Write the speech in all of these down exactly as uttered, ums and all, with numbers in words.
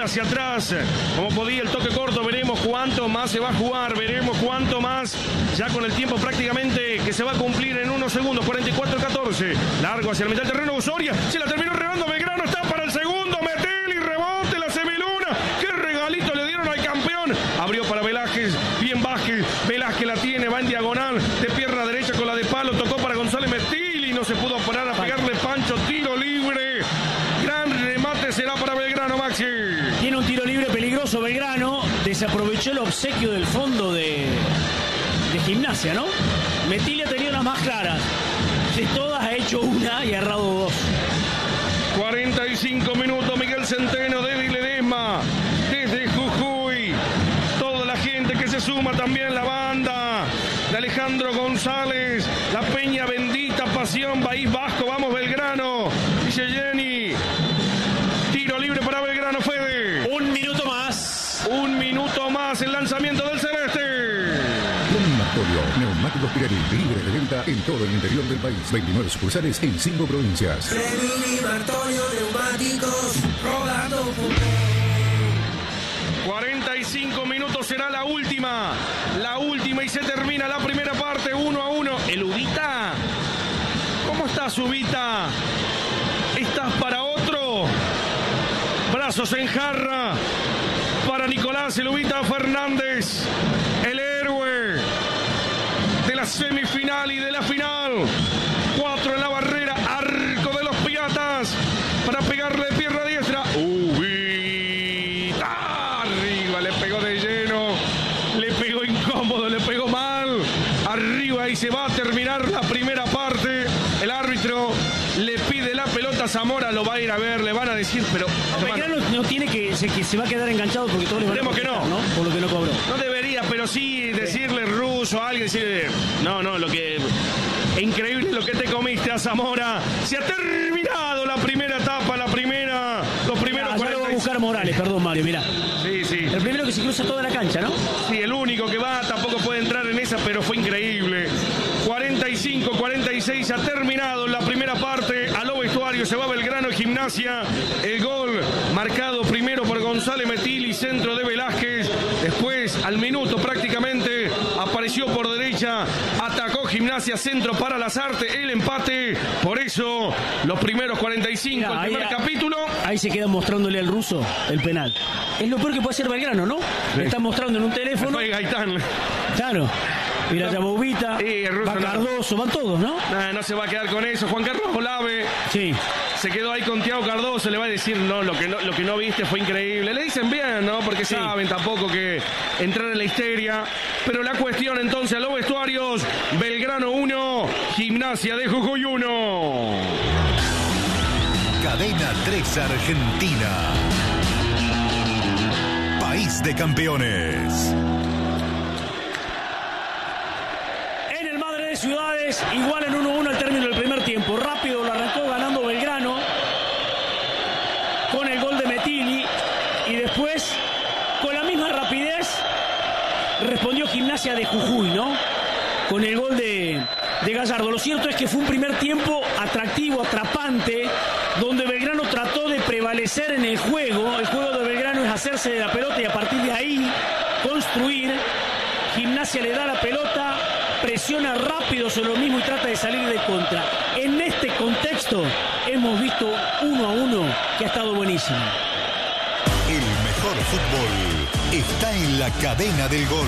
hacia atrás, como podía el toque corto. Veremos cuánto más se va a jugar, veremos cuánto más, ya con el tiempo prácticamente que se va a cumplir en unos segundos. Cuarenta y cuatro catorce, largo hacia el mitad del terreno. Soria se la terminó rebando Belgrano, está para el segundo. Metel y rebote la semiluna. Qué regalito le dieron al campeón. Abrió para Velázquez, bien Vázquez. Velázquez la tiene, va en diagonal de pierna derecha con la de palo. Tocó para González Metil y no se pudo parar a pegarle Pancho. Tiro libre. Gran remate será para Belgrano, Maxi. Tiene un tiro libre peligroso Belgrano. Desaprovechó el obsequio del fondo de, de Gimnasia, ¿no? Metil ha tenido las más claras. De todas ha hecho una y ha errado dos. cuarenta y cinco minutos, Miguel Centeno desde Ledesma, desde Jujuy. Toda la gente que se suma, también la banda de Alejandro González, la Peña Bendita, Pasión, País Vasco. Vamos Belgrano, dice Jenny. Tiro libre para Belgrano, Fede. Un minuto más. Un minuto más, el lanzamiento del celeste. Martorio, neumáticos Pirelli, libre de venta en todo el interior del país. veintinueve sucursales en cinco provincias. Pirelli, Martorio, neumáticos, rodando fútbol. cuarenta y cinco minutos será la última. La última y se termina la primera parte, uno a uno. El Ubita. ¿Cómo estás, Ubita? ¿Estás para otro? Brazos en jarra para Nicolás el Ubita Fernández, el héroe de la semifinal y de la final. Cuatro en la barrera, arco de los Piratas para pegarle de pierna diestra. Ubita, arriba, le pegó de lleno, le pegó incómodo, le pegó mal. Arriba y se va a terminar la primera parte. El árbitro le pide la pelota a Zamora, lo va a ir a ver, le van a decir, pero... Belgrano no, no tiene que se, que se va a quedar enganchado porque todos les van a Esperemos que no. ¿no? Por lo que no cobró. No debería, pero sí decirle ruso a alguien, decirle, no, no, lo que... Increíble lo que te comiste a Zamora. Se ha terminado la primera etapa, la primera... Los primeros Ah, ya lo va a buscar Morales, perdón, Mario, mirá. Sí, sí. El primero que se cruza toda la cancha, ¿no? Sí, el único que va, tampoco puede entrar en esa, pero fue increíble. cuarenta y cinco cuarenta y seis ha terminado la primera parte. A lo vestuario se va Belgrano y Gimnasia. El gol marcado primero por González Metil y centro de Velázquez. Después, al minuto prácticamente, apareció por derecha, atacó Gimnasia, centro para Lazarte, el empate. Por eso, los primeros cuarenta y cinco, Mirá, el primer ahí, capítulo. Ahí se queda mostrándole al ruso el penal. Es lo peor que puede hacer Belgrano, ¿no? Le está mostrando en un teléfono. Fue Gaitán. Claro. Mira, ya Bobita, Sí, el ruso va no. Cardoso, van todos, ¿no? Nah, no se va a quedar con eso. Juan Carlos Olave Sí. se quedó ahí con Thiago Cardoso. Le va a decir, no, lo que no, lo que no viste fue increíble. Le dicen bien, ¿no? Porque Sí. saben tampoco que entrar en la histeria. Pero la cuestión entonces a los vestuarios: Belgrano uno, Gimnasia de Jujuy uno. Cadena tres Argentina. País de campeones. En el Madre de Ciudades, igual en uno uno al término del primer tiempo. Rápido lo arrancó ganando Belgrano con el gol de Metilli. Y después, con la misma rapidez, respondió Gimnasia de Jujuy, ¿no? Con el gol de, de Gallardo. Lo cierto es que fue un primer tiempo atractivo, atrapante, donde Belgrano trató de prevalecer en el juego. El juego de Belgrano es hacerse de la pelota y a partir de ahí construir. Gimnasia le da la pelota, presiona rápido sobre lo mismo y trata de salir de contra. En este contexto hemos visto uno a uno que ha estado buenísimo. El mejor fútbol está en la cadena del gol.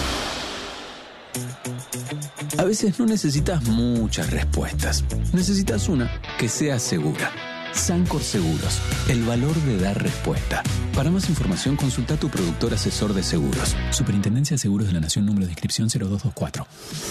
A veces no necesitas muchas respuestas. Necesitas una que sea segura. Sancor Seguros, el valor de dar respuesta. Para más información, consulta a tu productor asesor de seguros. Superintendencia de Seguros de la Nación, número de inscripción cero dos dos cuatro.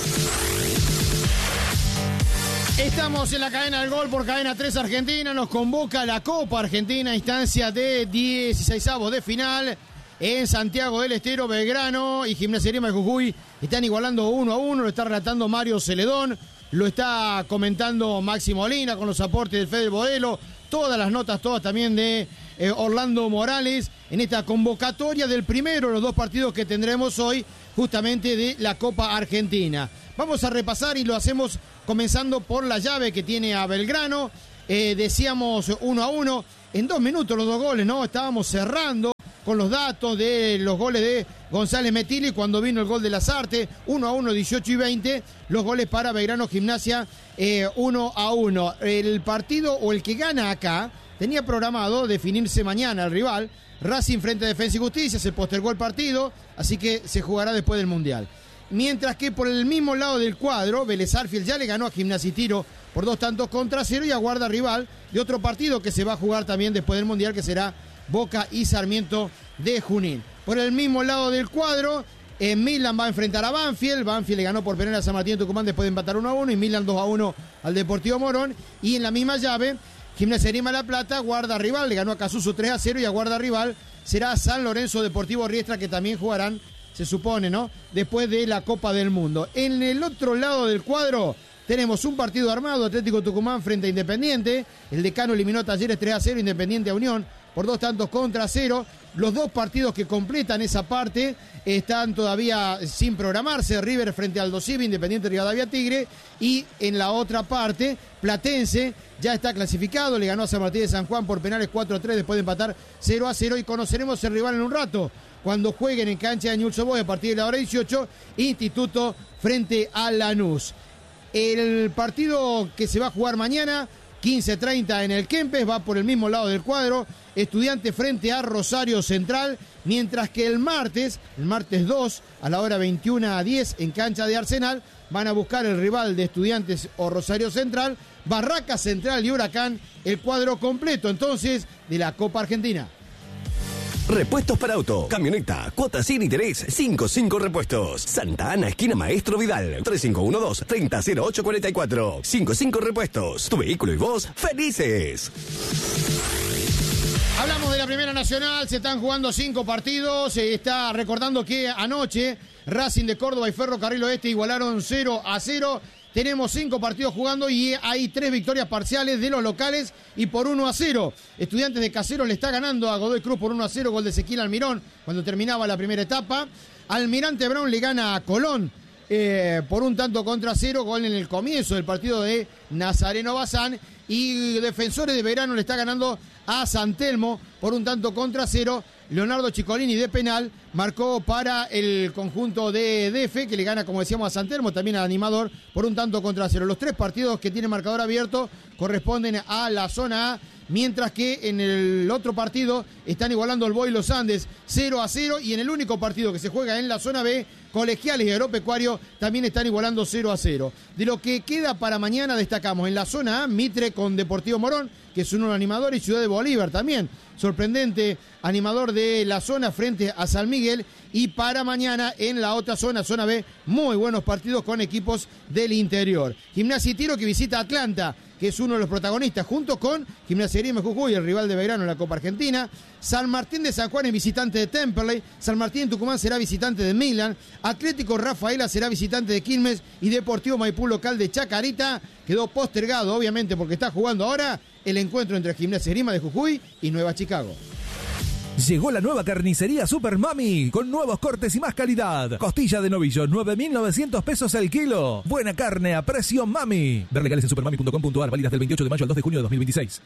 Estamos en la cadena del gol por Cadena tres Argentina. Nos convoca la Copa Argentina, instancia de dieciseisavos de final. En Santiago del Estero, Belgrano y Gimnasia de Jujuy están igualando uno a uno. Lo está relatando Mario Celedón. Lo está comentando Maxi Molina con los aportes del Fede Bodelo. Todas las notas, todas también de eh, Orlando Morales en esta convocatoria del primero de los dos partidos que tendremos hoy, justamente de la Copa Argentina. Vamos a repasar y lo hacemos comenzando por la llave que tiene a Belgrano. Eh, decíamos uno a uno. En dos minutos los dos goles, ¿no? Estábamos cerrando. con los datos de los goles de González Metilli cuando vino el gol de Lazarte, uno a uno, dieciocho y veinte, los goles para Belgrano Gimnasia, eh, uno a uno. El partido o el que gana acá tenía programado definirse mañana el rival, Racing frente a Defensa y Justicia, se postergó el partido, así que se jugará después del Mundial. Mientras que por el mismo lado del cuadro, Vélez Sarsfield ya le ganó a Gimnasia y Tiro por dos tantos contra cero y aguarda rival de otro partido que se va a jugar también después del Mundial, que será Boca y Sarmiento de Junín. Por el mismo lado del cuadro, eh, Milan va a enfrentar a Banfield. Banfield le ganó por penal a San Martín de Tucumán después de empatar uno a uno y Milan dos a uno al Deportivo Morón. Y en la misma llave, Gimnasia Grima La Plata guarda rival, le ganó a Casuso tres a cero y aguarda rival será San Lorenzo Deportivo Riestra, que también jugarán, se supone, ¿no?, después de la Copa del Mundo. En el otro lado del cuadro tenemos un partido armado, Atlético Tucumán frente a Independiente. El Decano eliminó a Talleres tres a cero, Independiente a Unión por dos tantos contra cero. Los dos partidos que completan esa parte están todavía sin programarse. River frente al Aldo Civi, Independiente Rivadavia Tigre. Y en la otra parte, Platense ya está clasificado, le ganó a San Martín de San Juan por penales cuatro a tres después de empatar cero a cero. Y conoceremos el rival en un rato, cuando jueguen en cancha de Newell's Old Boys a partir de la hora dieciocho, Instituto frente a Lanús. El partido que se va a jugar mañana, quince treinta en el Kempes, va por el mismo lado del cuadro, Estudiante frente a Rosario Central, mientras que el martes, el martes dos, a la hora veintiuno a diez, en cancha de Arsenal, van a buscar el rival de Estudiantes o Rosario Central, Barraca Central y Huracán, el cuadro completo entonces de la Copa Argentina. Repuestos para auto, camioneta, cuotas sin interés, cinco cinco Repuestos. Santa Ana, esquina Maestro Vidal, tres cinco uno dos, tres cero cero ocho cuatro cuatro. cinco cinco Repuestos, tu vehículo y vos felices. Hablamos de la Primera Nacional, se están jugando cinco partidos, se está recordando que anoche Racing de Córdoba y Ferrocarril Oeste igualaron cero a cero. Tenemos cinco partidos jugando y hay tres victorias parciales de los locales y por uno a cero. Estudiantes de Caseros le está ganando a Godoy Cruz por uno a cero, gol de Ezequiel Almirón cuando terminaba la primera etapa. Almirante Brown le gana a Colón eh, por un tanto contra cero, gol en el comienzo del partido de Nazareno Bazán. Y Defensores de Belgrano le está ganando a San Telmo por un tanto contra cero. Leonardo Ciccolini de penal marcó para el conjunto de D F, que le gana, como decíamos, a San Telmo, también al Animador, por un tanto contra cero. Los tres partidos que tienen marcador abierto corresponden a la zona A, mientras que en el otro partido están igualando el Boy y los Andes cero a cero, y en el único partido que se juega en la zona B, Colegiales y Agropecuario también están igualando cero a cero. De lo que queda para mañana destacamos en la zona A, Mitre con Deportivo Morón, que es uno animador, y Ciudad de Bolívar también, sorprendente animador de la zona frente a San Miguel. Y para mañana en la otra zona, zona B, muy buenos partidos con equipos del interior. Gimnasia y Tiro, que visita Atlanta, que es uno de los protagonistas, junto con Gimnasia Grima Jujuy, el rival de Belgrano en la Copa Argentina. San Martín de San Juan es visitante de Temperley. San Martín de Tucumán será visitante de Milan. Atlético Rafaela será visitante de Quilmes. Y Deportivo Maipú, local de Chacarita, quedó postergado, obviamente, porque está jugando ahora el encuentro entre Gimnasia Grima de Jujuy y Nueva Chicago. Llegó la nueva carnicería Super Mami, con nuevos cortes y más calidad. Costilla de novillo, nueve mil novecientos pesos el kilo. Buena carne a precio Mami. Ver legales en supermami punto com punto ar, válidas del veintiocho de mayo al dos de junio de dos mil veintiséis.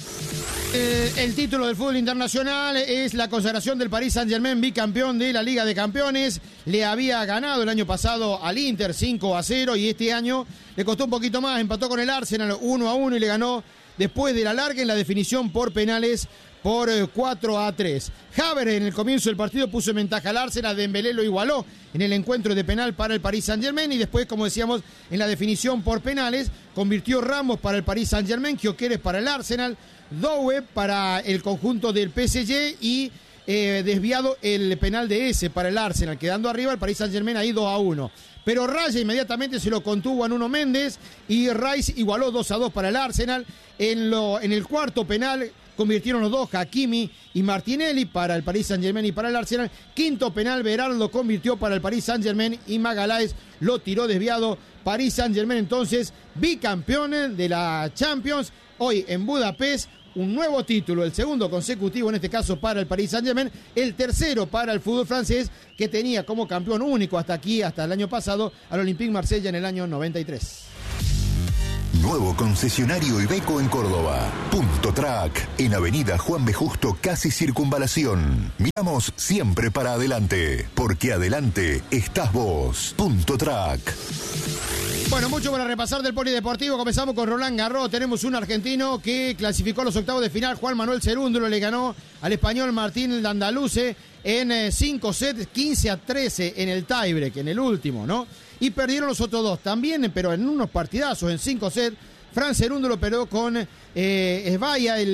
Eh, el título del fútbol internacional es la consagración del Paris Saint-Germain, bicampeón de la Liga de Campeones. Le había ganado el año pasado al Inter cinco a cero y este año le costó un poquito más. Empató con el Arsenal uno a uno y le ganó después de la larga en la definición por penales por cuatro a tres. Havertz en el comienzo del partido puso en ventaja al Arsenal, Dembélé lo igualó en el encuentro de penal para el Paris Saint-Germain y después, como decíamos, en la definición por penales convirtió Ramos para el Paris Saint-Germain, Gyökeres para el Arsenal, Doué para el conjunto del P S G y eh, desviado el penal de ese para el Arsenal, quedando arriba el Paris Saint-Germain ahí dos a uno. Pero Raya inmediatamente se lo contuvo a Nuno Méndez y Rice igualó dos a dos para el Arsenal. En, lo, en el cuarto penal convirtieron los dos, Hakimi y Martinelli, para el Paris Saint-Germain y para el Arsenal. Quinto penal, Berardo convirtió para el Paris Saint-Germain y Magaláes lo tiró desviado. Paris Saint-Germain entonces bicampeón de la Champions. Hoy en Budapest, un nuevo título, el segundo consecutivo en este caso para el Paris Saint-Germain, el tercero para el fútbol francés, que tenía como campeón único hasta aquí, hasta el año pasado, al Olympique Marsella en el año noventa y tres. Nuevo concesionario Iveco en Córdoba. Punto Track, en Avenida Juan B. Justo, casi Circunvalación. Miramos siempre para adelante, porque adelante estás vos. Punto Track. Bueno, mucho para repasar del polideportivo. Comenzamos con Roland Garros. Tenemos un argentino que clasificó a los octavos de final. Juan Manuel Cerúndolo le ganó al español Martín Landaluce en cinco sets, quince a trece en el tiebreak, en el último, ¿no? Y perdieron los otros dos también, pero en unos partidazos, en cinco sets. Fran Cerúndolo perdió con eh, Esbaya, el,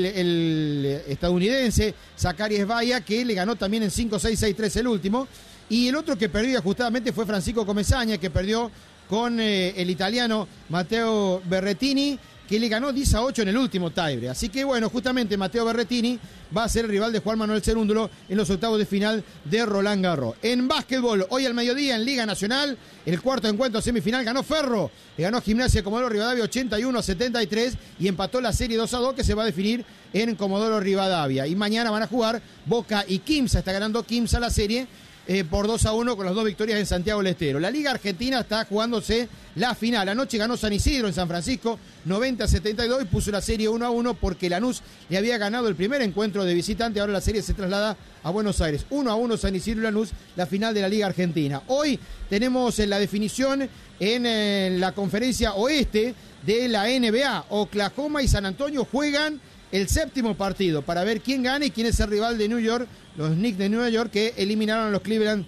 el estadounidense, Zachary Esbaya, que le ganó también en cinco seis, seis tres el último. Y el otro que perdió ajustadamente fue Francisco Comesaña, que perdió con eh, el italiano Matteo Berrettini, que le ganó diez a ocho en el último tiebreak. Así que bueno, justamente Matteo Berrettini va a ser el rival de Juan Manuel Cerúndolo en los octavos de final de Roland Garros. En básquetbol, hoy al mediodía en Liga Nacional, el cuarto encuentro semifinal ganó Ferro, le ganó Gimnasia Comodoro Rivadavia ochenta y uno a setenta y tres y empató la serie dos a dos que se va a definir en Comodoro Rivadavia. Y mañana van a jugar Boca y Quimsa, está ganando Quimsa la serie Eh, por dos a uno con las dos victorias en Santiago del Estero. La Liga Argentina está jugándose la final. Anoche ganó San Isidro en San Francisco noventa a setenta y dos y puso la serie uno a uno porque Lanús le había ganado el primer encuentro de visitante. Ahora la serie se traslada a Buenos Aires. uno a uno San Isidro y Lanús, la final de la Liga Argentina. Hoy tenemos la definición en eh, la conferencia oeste de la N B A. Oklahoma y San Antonio juegan el séptimo partido para ver quién gana y quién es el rival de New York, los Knicks de Nueva York, que eliminaron a los Cleveland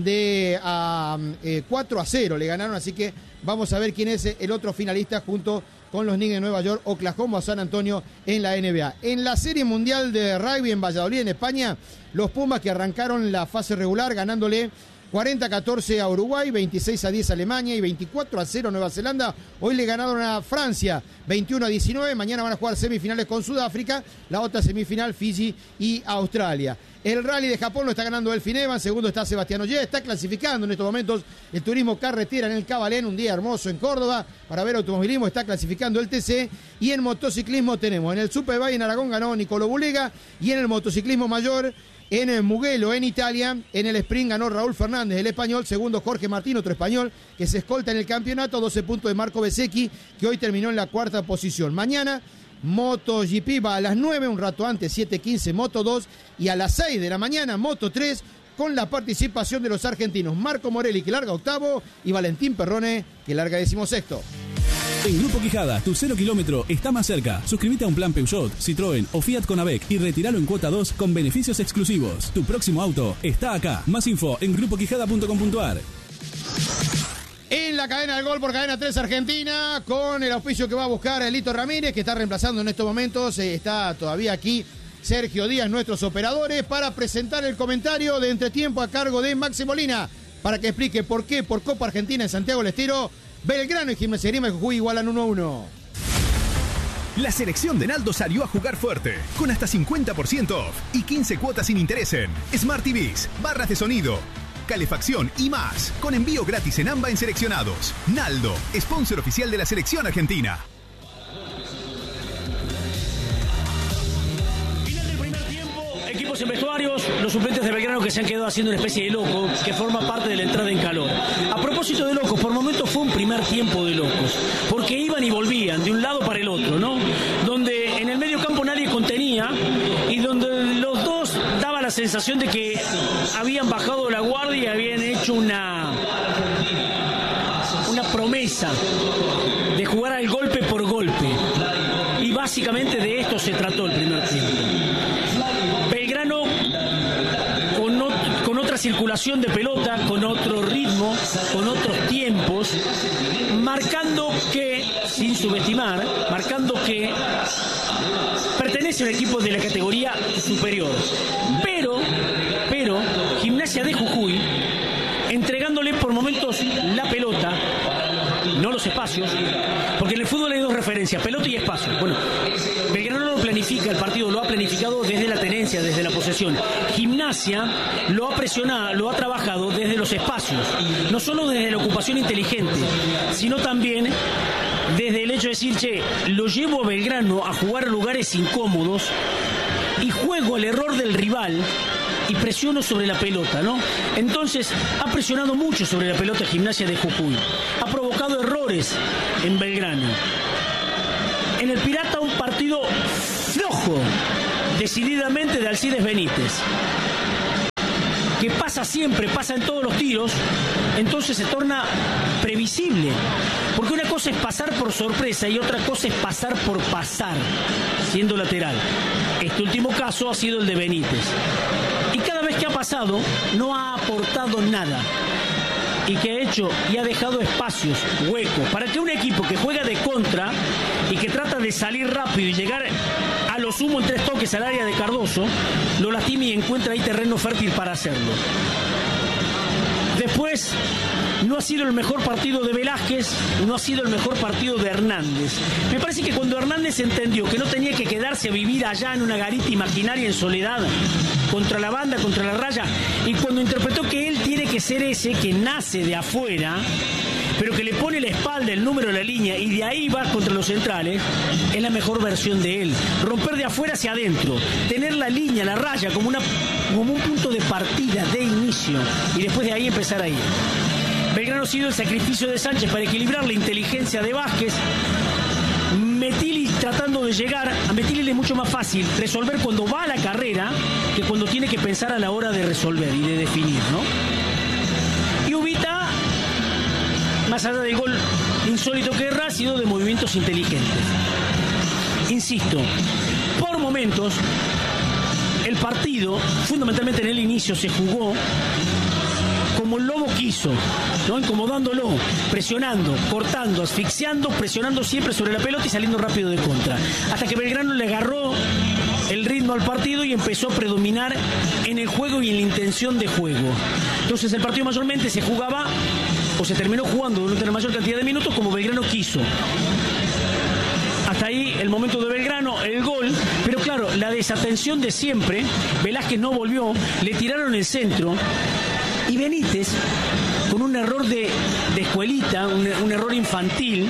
de uh, eh, cuatro a cero, le ganaron, así que vamos a ver quién es el otro finalista junto con los Knicks de Nueva York, Oklahoma o San Antonio en la N B A. En la Serie Mundial de Rugby en Valladolid, en España, los Pumas que arrancaron la fase regular ganándole cuarenta a catorce a Uruguay, veintiséis a diez a Alemania y veinticuatro a cero a Nueva Zelanda. Hoy le ganaron a Francia veintiuno a diecinueve. Mañana van a jugar semifinales con Sudáfrica, la otra semifinal Fiji y Australia. El rally de Japón lo está ganando Elfyn Evans, segundo está Sebastián Ogier, está clasificando en estos momentos el turismo carretera en el Cabalén, un día hermoso en Córdoba para ver automovilismo, está clasificando el T C. Y en motociclismo tenemos, en el Superbike en Aragón ganó Nicolò Bulega y en el motociclismo mayor en el Mugello, en Italia, en el sprint ganó Raúl Fernández, el español, segundo Jorge Martín, otro español, que se escolta en el campeonato, doce puntos de Marco Bezzecchi, que hoy terminó en la cuarta posición. Mañana, MotoGP va a las nueve, un rato antes, siete quince, Moto dos, y a las seis de la mañana, Moto tres, con la participación de los argentinos Marco Morelli, que larga octavo, y Valentín Perrone, que larga decimosexto. En Grupo Quijada, tu cero kilómetro está más cerca. Suscríbete a un plan Peugeot, Citroën o Fiat con A B E C y retíralo en cuota dos con beneficios exclusivos. Tu próximo auto está acá. Más info en grupo quijada punto com punto a r. En la cadena del gol por Cadena tres Argentina, con el auspicio que va a buscar Elito Ramírez, que está reemplazando en estos momentos, eh, está todavía aquí Sergio Díaz, nuestros operadores, para presentar el comentario de entretiempo a cargo de Maxi Molina, para que explique por qué por Copa Argentina en Santiago del Estero, Belgrano y Gimnasia de Grima de Jujuy igualan uno a uno. La selección de Naldo salió a jugar fuerte, con hasta cincuenta por ciento off y quince cuotas sin interés en Smart T Vs, barras de sonido, calefacción y más, con envío gratis en AMBA en seleccionados. Naldo, sponsor oficial de la selección argentina. Equipos en vestuarios, los suplentes de Belgrano que se han quedado haciendo una especie de loco que forma parte de la entrada en calor. A propósito de locos, por momentos fue un primer tiempo de locos, porque iban y volvían de un lado para el otro, ¿no? Donde en el medio campo nadie contenía y donde los dos daba la sensación de que habían bajado la guardia y habían hecho una una promesa de jugar al golpe por golpe. Y básicamente de esto se trató el primer tiempo. Belgrano con, no, con otra circulación de pelota, con otro ritmo, con otros tiempos, marcando que, sin subestimar, marcando que pertenece a un equipo de la categoría superior. Pero, pero, Gimnasia de Jujuy, entregándole por momentos la pelota, no los espacios, porque en el fútbol hay dos referencias, pelota y espacio. Bueno, Belgrano no planifica el partido, lo ha planificado desde la tenencia, desde la posesión. Gimnasia lo ha presionado, lo ha trabajado desde los espacios, no solo desde la ocupación inteligente, sino también desde el hecho de decir, che, lo llevo a Belgrano a jugar a lugares incómodos y juego al error del rival y presiono sobre la pelota, ¿no? Entonces, ha presionado mucho sobre la pelota Gimnasia de Jujuy. Ha provocado errores en Belgrano. el Pirata un partido flojo, decididamente, de Alcides Benítez, que pasa siempre, pasa en todos los tiros, entonces se torna previsible. Porque una cosa es pasar por sorpresa y otra cosa es pasar por pasar, siendo lateral. Este último caso ha sido el de Benítez. Y cada vez que ha pasado, no ha aportado nada. Y que ha hecho y ha dejado espacios, huecos, para que un equipo que juega de contra y que trata de salir rápido y llegar a lo sumo en tres toques al área de Cardoso, lo lastime y encuentra ahí terreno fértil para hacerlo. Después, no ha sido el mejor partido de Velázquez, no ha sido el mejor partido de Hernández. Me parece que cuando Hernández entendió que no tenía que quedarse a vivir allá en una garita imaginaria en soledad, contra la banda, contra la raya, y cuando interpretó que él tiene que ser ese que nace de afuera, pero que le pone la espalda, el número de la línea, y de ahí va contra los centrales, es la mejor versión de él. Romper de afuera hacia adentro, tener la línea, la raya, como, una, como un punto de partida, de inicio, y después de ahí empezar a ir. Belgrano ha sido el sacrificio de Sánchez para equilibrar la inteligencia de Vázquez. Metili tratando de llegar, a Metili le es mucho más fácil resolver cuando va a la carrera que cuando tiene que pensar a la hora de resolver y de definir, ¿no? Y Ubita, más allá del gol insólito que erra, ha sido de movimientos inteligentes. Insisto, por momentos el partido, fundamentalmente en el inicio, se jugó como el Lobo quiso, ¿no? Incomodándolo, presionando, cortando, asfixiando, presionando siempre sobre la pelota y saliendo rápido de contra. Hasta que Belgrano le agarró el ritmo al partido y empezó a predominar en el juego y en la intención de juego. Entonces el partido mayormente se jugaba, o se terminó jugando durante la mayor cantidad de minutos como Belgrano quiso. Hasta ahí el momento de Belgrano, el gol, pero claro, la desatención de siempre. Velázquez no volvió, le tiraron el centro. Y Benítez, con un error de, de escuelita, un, un error infantil,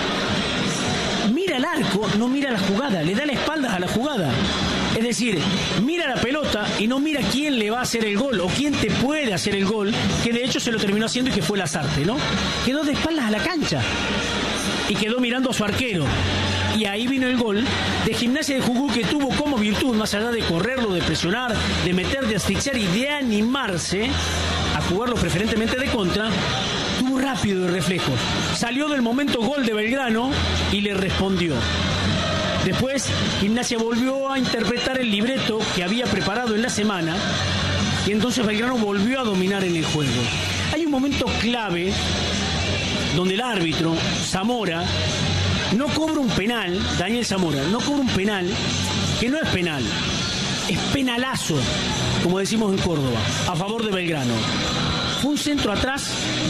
mira el arco, no mira la jugada, le da la espalda a la jugada. Es decir, mira la pelota y no mira quién le va a hacer el gol o quién te puede hacer el gol, que de hecho se lo terminó haciendo y que fue Lazarte, ¿no? Quedó de espaldas a la cancha y quedó mirando a su arquero. Y ahí vino el gol de Gimnasia de Jujuy, que tuvo como virtud, más allá de correrlo, de presionar, de meter, de asfixiar y de animarse a jugarlo preferentemente de contra, tuvo rápido de reflejos. Salió del momento gol de Belgrano y le respondió. Después, Gimnasia volvió a interpretar el libreto que había preparado en la semana y entonces Belgrano volvió a dominar en el juego. Hay un momento clave donde el árbitro, Zamora, no cobra un penal, Daniel Zamora, no cobra un penal, que no es penal, es penalazo, como decimos en Córdoba, a favor de Belgrano. Fue un centro atrás,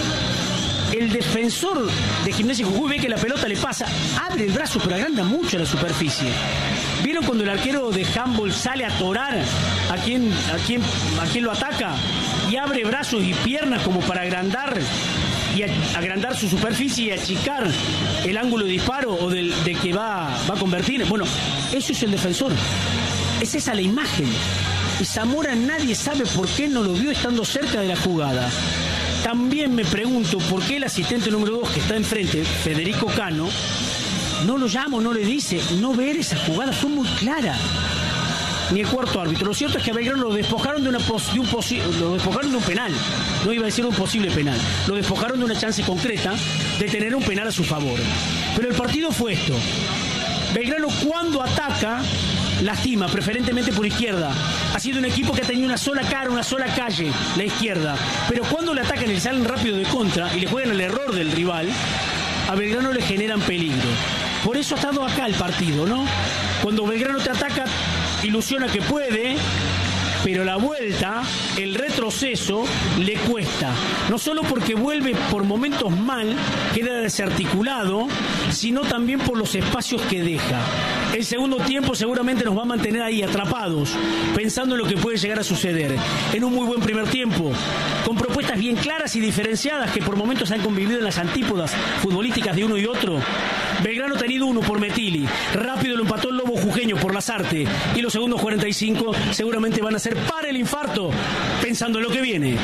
el defensor de Gimnasia de Jujuy ve que la pelota le pasa, abre el brazo pero agranda mucho la superficie. ¿Vieron cuando el arquero de handball sale a torar a quien, a quien, a quien lo ataca y abre brazos y piernas como para agrandar y agrandar su superficie y achicar el ángulo de disparo o del, de que va, va a convertir? Bueno, eso es el defensor. Es esa la imagen. Y Zamora nadie sabe por qué no lo vio estando cerca de la jugada. También me pregunto por qué el asistente número dos que está enfrente, Federico Cano, no lo llama o no le dice, no ver esa jugada, fue muy clara. Ni el cuarto árbitro. Lo cierto es que a Belgrano lo despojaron de, una pos, de un posi, lo despojaron de un penal. No iba a decir un posible penal. Lo despojaron de una chance concreta de tener un penal a su favor. Pero el partido fue esto. Belgrano, cuando ataca, lastima, preferentemente por izquierda. Ha sido un equipo que ha tenido una sola cara, una sola calle, la izquierda. Pero cuando le atacan y le salen rápido de contra y le juegan el error del rival, a Belgrano le generan peligro. Por eso ha estado acá el partido, ¿no? Cuando Belgrano te ataca, ilusiona que puede, pero la vuelta, el retroceso, le cuesta. No solo porque vuelve por momentos mal, queda desarticulado, sino también por los espacios que deja. El segundo tiempo seguramente nos va a mantener ahí atrapados, pensando en lo que puede llegar a suceder. En un muy buen primer tiempo, con propuestas bien claras y diferenciadas que por momentos han convivido en las antípodas futbolísticas de uno y otro. Belgrano ha tenido uno por Metili, rápido lo empató el Lobo Jujeño por Lazarte, y los segundos cuarenta y cinco seguramente van a ser para el infarto, pensando en lo que viene.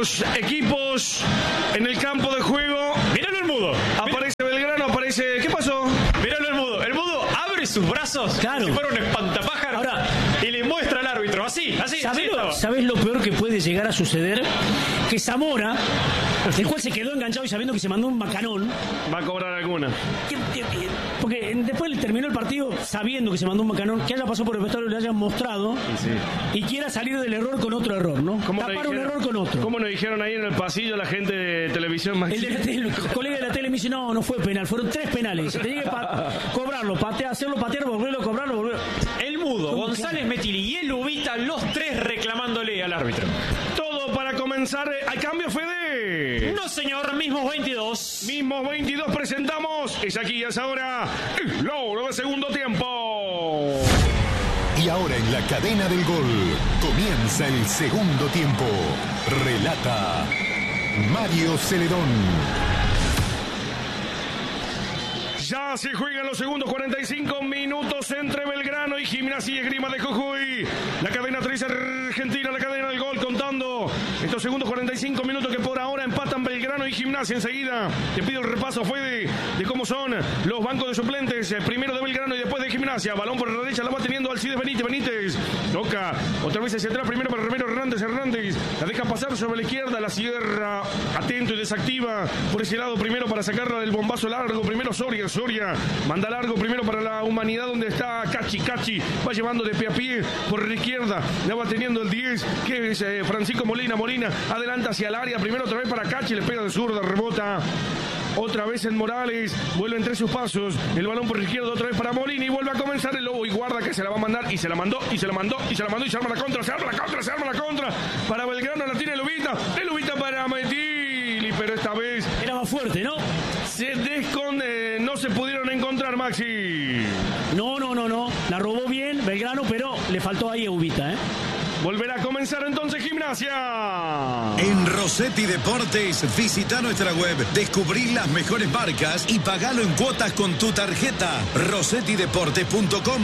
ambos equipos en el campo de juego. Míralo el mudo. Aparece Belgrano, aparece... ¿Qué pasó? Míralo el mudo. El mudo abre sus brazos claro. si fuera un espantapájaro. Ahora, y le muestra al árbitro. Así, así. ¿Sabés así lo, ¿Sabés lo peor que puede llegar a suceder? Que Zamora, el cual se quedó enganchado y sabiendo que se mandó un macanón. Va a cobrar alguna. Porque después terminó el partido sabiendo que se mandó un macanón, que haya pasado por el vestuario y le hayan mostrado sí. y quiera salir del error con otro error, ¿no? Tapar un error con otro. ¿Cómo nos dijeron ahí en el pasillo la gente de televisión? El, de la tele, el colega de la tele me dice, no, no fue penal, fueron tres penales. Tenía que pa cobrarlo, patear, hacerlo patear, volverlo a cobrarlo, volverlo. El mudo, González Metili y el Lubita, los tres reclamándole al árbitro. Todo para comenzar. ¿Al cambio, Fede? No, señor, mismos veintidós. Mismos veintidós presentamos. Es aquí, es ahora. El logro de segundo tiempo. Y ahora en la cadena del gol comienza el segundo tiempo. Relata Mario Celedón. Ya se juegan los segundos cuarenta y cinco minutos entre Belgrano y Gimnasia y Esgrima de Jujuy. La cadena tres Argentina, la cadena del gol contando estos segundos cuarenta y cinco minutos que por ahora empatan Belgrano y Gimnasia. Enseguida te pido el repaso, fue de, de cómo son los bancos de suplentes. Primero de Belgrano y después de Gimnasia. Balón por la derecha, la va teniendo Alcides Benítez. Benítez toca otra vez hacia atrás. Primero para Ramiro Hernández. Hernández la deja pasar sobre la izquierda. La cierra atento y desactiva por ese lado. Primero para sacarla del bombazo largo. Primero Soria. Soria manda largo primero para la humanidad donde está Cachi. Cachi va llevando de pie a pie por la izquierda. La va teniendo el diez que es eh, Francisco Molina. Molina adelanta hacia el área. Primero otra vez para Cachi. Le pega de zurda. Rebota. Otra vez en Morales, vuelve entre sus pasos, el balón por la izquierda otra vez para Molina y vuelve a comenzar el Lobo y guarda que se la va a mandar y se la mandó y se la mandó y se la mandó y se arma la contra, se arma la contra, se arma la contra para Belgrano, la tiene el Lubita, el Lubita para Metili, pero esta vez era más fuerte, ¿no? Se desconde, no se pudieron encontrar, Maxi. No, no, no, no, la robó bien Belgrano, pero le faltó ahí a Lubita, ¿eh? Volverá a comenzar entonces Gimnasia. En Rossetti Deportes, visita nuestra web, descubrí las mejores marcas y pagalo en cuotas con tu tarjeta. rossetti deportes punto com.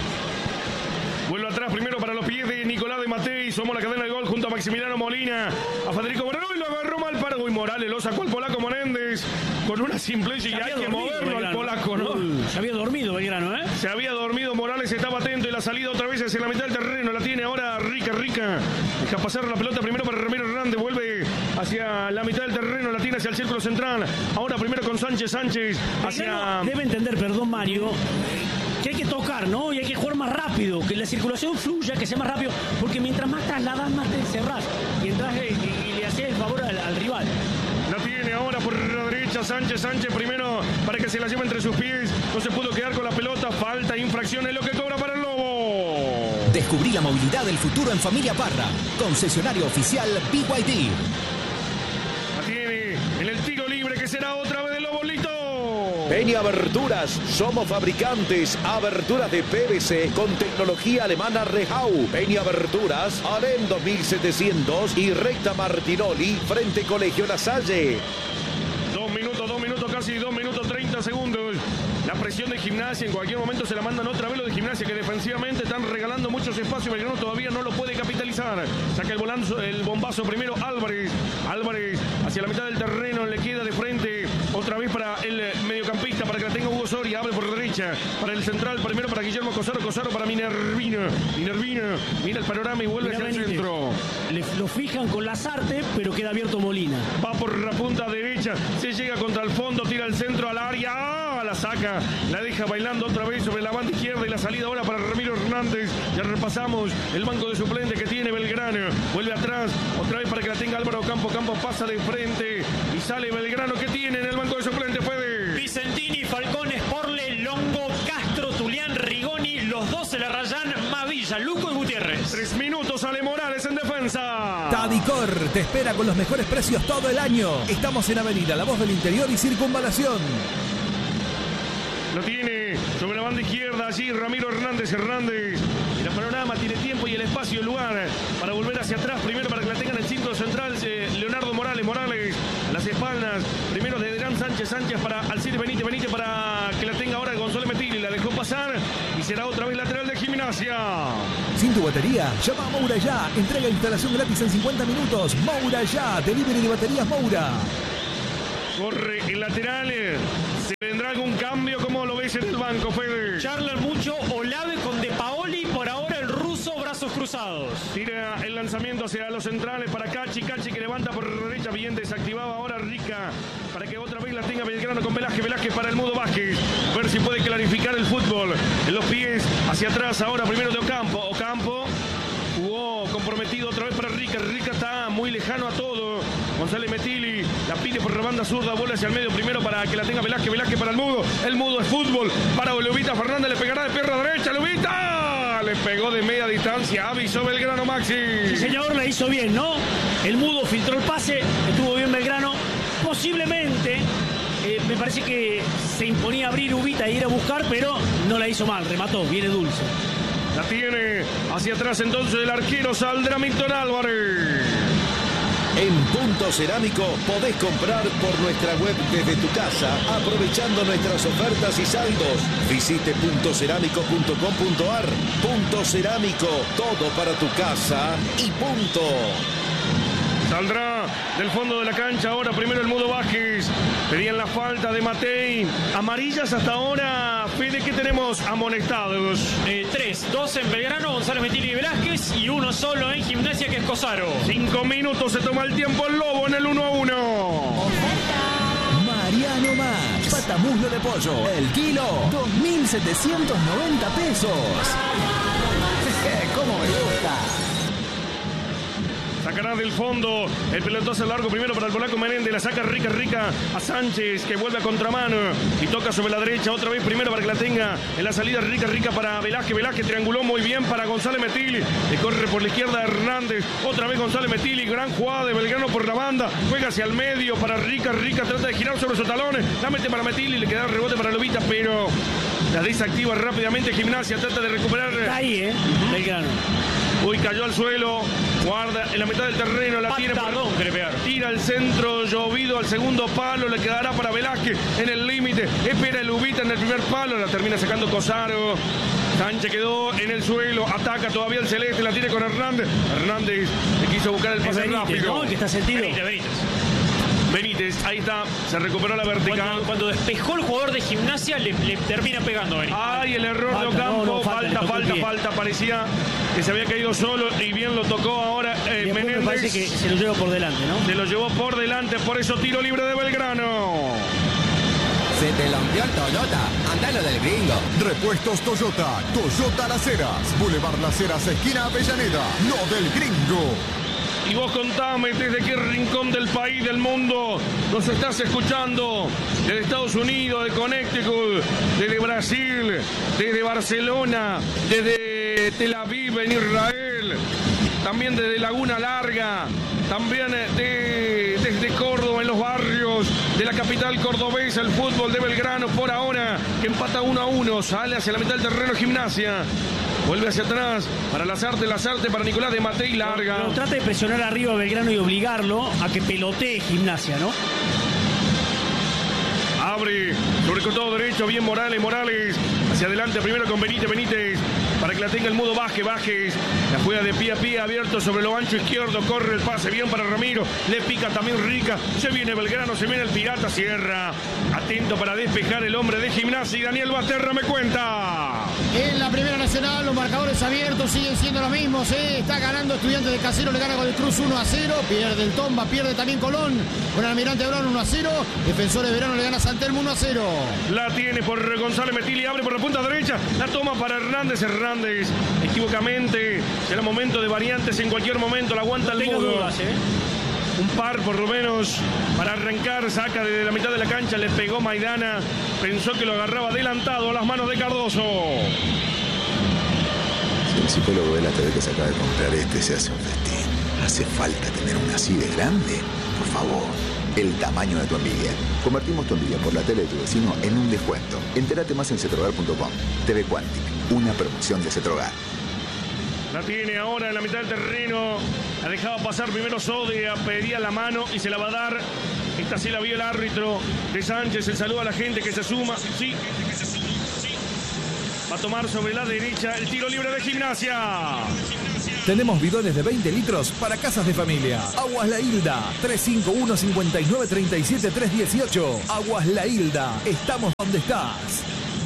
Vuelve atrás primero para los pies de Nicolás de Matei. Somos la cadena de gol junto a Maximiliano Molina. A Federico Moreno y lo agarró mal para Uy Morales. Lo sacó al polaco Menéndez con una simpleza y hay que moverlo Belgrano. Al polaco, ¿no? Uh, se había dormido Belgrano, ¿eh? Se había dormido. Morales estaba atento y la salida otra vez hacia la mitad del terreno. La tiene ahora Rica, Rica. Deja pasar la pelota primero para Ramiro Hernández. Vuelve hacia la mitad del terreno. La tiene hacia el círculo central. Ahora primero con Sánchez. Sánchez hacia... Debe entender, perdón Mario, que hay que tocar, ¿no? Y hay que jugar más rápido, que la circulación fluya, que sea más rápido, porque mientras más trasladas, más te encerrás y entras y, y, y le haces el favor al, al rival. La tiene ahora por la derecha Sánchez. Sánchez primero para que se la lleve entre sus pies. No se pudo quedar con la pelota. Falta, infracción es lo que cobra para el Lobo. Descubrí la movilidad del futuro en Familia Parra. Concesionario oficial B Y D. La tiene en el tiro libre que será otra vez el Lobo. Lito. Peña Aberturas, somos fabricantes, aberturas de P V C con tecnología alemana Rehau. Peña Aberturas, Alem dos mil setecientos y Recta Martinoli, frente Colegio La Salle. Dos minutos, dos minutos casi, dos minutos treinta segundos. La presión de Gimnasia, en cualquier momento se la mandan otra vez los de Gimnasia, que defensivamente están regalando muchos espacios. Belgrano todavía no lo puede capitalizar. Saca el volanzo, el bombazo primero Álvarez. Álvarez hacia la mitad del terreno, le queda de frente. Otra vez para el mediocampista, para que la tenga Hugo Soria. Abre por derecha, para el central, primero para Guillermo Cosaro. Cosaro para Minervino. Minervino, mira el panorama y vuelve hacia el centro. Le, lo fijan con Lazarte, pero queda abierto Molina. Va por la punta derecha, se llega contra el fondo, tira el centro al área. ¡Ah! La saca, la deja bailando otra vez sobre la banda izquierda y la salida ahora para Ramiro Hernández. Ya repasamos el banco de suplentes que tiene Belgrano. Vuelve atrás, otra vez para que la tenga Álvaro Campo. Campo pasa de frente y sale Belgrano. ¿Qué tiene en el banco de suplentes? Puede Vicentini, Falcón, Sporle, Longo, Castro, Tulián, Rigoni. Los dos se la rayan, Mavilla, Luco y Gutiérrez. Tres minutos, sale Morales en defensa. Tadicor te espera con los mejores precios todo el año. Estamos en Avenida La Voz del Interior y Circunvalación. Lo tiene sobre la banda izquierda allí Ramiro Hernández. Hernández El panorama tiene tiempo y el espacio y el lugar para volver hacia atrás. Primero para que la tengan el círculo central. Eh, Leonardo Morales. Morales a las espaldas. Primero de Gran Sánchez. Sánchez para Alcides Benítez. Benítez para que la tenga ahora Gonzalo Metili. La dejó pasar y será otra vez lateral de Gimnasia. Sin tu batería, llama a Moura ya. Entrega e instalación gratis en cincuenta minutos. Moura ya. Delivery de baterías Moura. Corre el lateral. ¿Se vendrá algún cambio? ¿Cómo lo ves en el banco, Fede? Charlan mucho Olave con De Paoli. Por ahora el ruso, brazos cruzados. Tira el lanzamiento hacia los centrales para Cachi. Cachi que levanta por derecha. Bien desactivado ahora Rica. Para que otra vez la tenga Belgrano con Velázquez. Velázquez para el Mudo Vázquez. A ver si puede clarificar el fútbol. En los pies hacia atrás ahora. Primero de Ocampo. Ocampo. Jugó comprometido otra vez para Rica. Rica está muy lejano a todo. González Metili la pide por la banda zurda. Bola hacia el medio primero para que la tenga Velázquez. Velázquez para el Mudo. El Mudo es fútbol. Para Lubita Fernández. Le pegará de pierna derecha. Lubita. Le pegó de media distancia. Avisó Belgrano Maxi. Sí, señor, la hizo bien, ¿no? El Mudo filtró el pase. Estuvo bien Belgrano. Posiblemente. Eh, me parece que se imponía abrir Ubita e ir a buscar, pero no la hizo mal. Remató. Viene dulce. La tiene hacia atrás entonces el arquero. Saldrá Milton Álvarez. En Punto Cerámico podés comprar por nuestra web desde tu casa, aprovechando nuestras ofertas y saldos. Visite punto cerámico punto com punto ar. Punto Cerámico, todo para tu casa y punto. Saldrá del fondo de la cancha ahora primero el Mudo Vázquez. Pedían la falta de Matei. Amarillas hasta ahora. Fede, ¿qué tenemos amonestados? Eh, tres, dos en Belgrano, González Metili y Velázquez, y uno solo en Gimnasia, que es Cosaro. Cinco minutos se toma el tiempo el Lobo en el uno a uno. Mariano Max, patamuslo de pollo, el kilo, dos mil setecientos noventa pesos. ¿Cómo me gusta? Sacará del fondo el pelotazo largo primero para el polaco Menéndez. La saca Rica Rica a Sánchez, que vuelve a contramano y toca sobre la derecha otra vez primero para que la tenga en la salida Rica Rica para Velázquez. Velázquez trianguló muy bien para González Metili. Le corre por la izquierda Hernández. Otra vez González Metili. Gran jugada de Belgrano por la banda. Juega hacia el medio para Rica Rica. Trata de girar sobre sus talones. La mete para Metili. Le queda el rebote para Lobita, pero la desactiva rápidamente Gimnasia. Trata de recuperar. Está ahí, ¿eh? Belgrano. Uy, cayó al suelo. Guarda en la mitad del terreno. La tiene Patadón, por... Tira el centro. Llovido al segundo palo. Le quedará para Velázquez en el límite. Espera el Ubita en el primer palo. La termina sacando Cosaro. Sánchez quedó en el suelo. Ataca todavía el Celeste. La tiene con Hernández. Hernández le quiso buscar el pase Benítez, rápido. ¿no? Que está sentido. Benítez, Benítez. Benítez, ahí está, se recuperó la vertical. Cuando, cuando despejó el jugador de Gimnasia, le, le termina pegando Benítez. Ay, el error Falta, de Ocampo, no, no, falta, falta, falta, falta, falta, parecía que se había caído solo y bien lo tocó ahora eh, Menéndez. Me parece que se lo llevó por delante, ¿no? Se lo llevó por delante, por eso tiro libre de Belgrano. Se te rompió el Toyota, andalo del gringo. Repuestos Toyota, Toyota Las Heras, Boulevard Las Heras, esquina Avellaneda, no del gringo. Y vos contame desde qué rincón del país, del mundo, nos estás escuchando. Desde Estados Unidos, de Connecticut, desde Brasil, desde Barcelona, desde Tel Aviv en Israel, también desde Laguna Larga, también de, desde Córdoba en los barrios de la capital cordobesa. El fútbol de Belgrano por ahora, que empata uno a uno, sale hacia la mitad del terreno Gimnasia. Vuelve hacia atrás para Lazarte, Lazarte para Nicolás de Matei, larga. Pero trata de presionar arriba a Belgrano y obligarlo a que pelotee Gimnasia, ¿no? Abre sobre costado derecho, bien Morales, Morales. Hacia adelante primero con Benítez, Benítez. Para que la tenga el Mudo Vázquez, Vázquez. La juega de pie a pie, abierto sobre lo ancho izquierdo. Corre el pase bien para Ramiro. Le pica también Rica. Se viene Belgrano, se viene el Pirata, cierra. Atento para despejar el hombre de Gimnasia. Y Daniel Basterra me cuenta. En la Primera Nacional los marcadores abiertos siguen siendo los mismos. ¿eh? Está ganando Estudiantes de Casero, le gana con el Cruz uno a cero. Pierde el Tomba, pierde también Colón. Con el Almirante Brown uno a cero. Defensores de Verano le gana a San Telmo uno a cero. La tiene por González Metili, abre por la punta derecha. La toma para Hernández, Hernández. Equivocamente. Será momento de variantes en cualquier momento. La aguanta No el tengas Mudo. dudas, ¿eh? Un par por lo menos para arrancar, saca desde la mitad de la cancha, le pegó Maidana, pensó que lo agarraba adelantado a las manos de Cardoso. Si el psicólogo de la T V que se acaba de comprar este se hace un festín, ¿hace falta tener una así de grande? Por favor, el tamaño de tu envidia. Convertimos tu envidia por la tele de tu vecino en un descuento. Entérate más en cetrogar punto com. T V Quantic, una promoción de Cetrogar. La tiene ahora en la mitad del terreno. La dejaba pasar primero Sodia, pedía la mano y se la va a dar. Esta sí la vio el árbitro de Sánchez. El saludo a la gente que se suma. Sí. Va a tomar sobre la derecha el tiro libre de Gimnasia. Tenemos bidones de veinte litros para casas de familia. Aguas La Hilda, tres cinco uno, cinco nueve tres siete, tres uno ocho. Aguas La Hilda, estamos donde estás.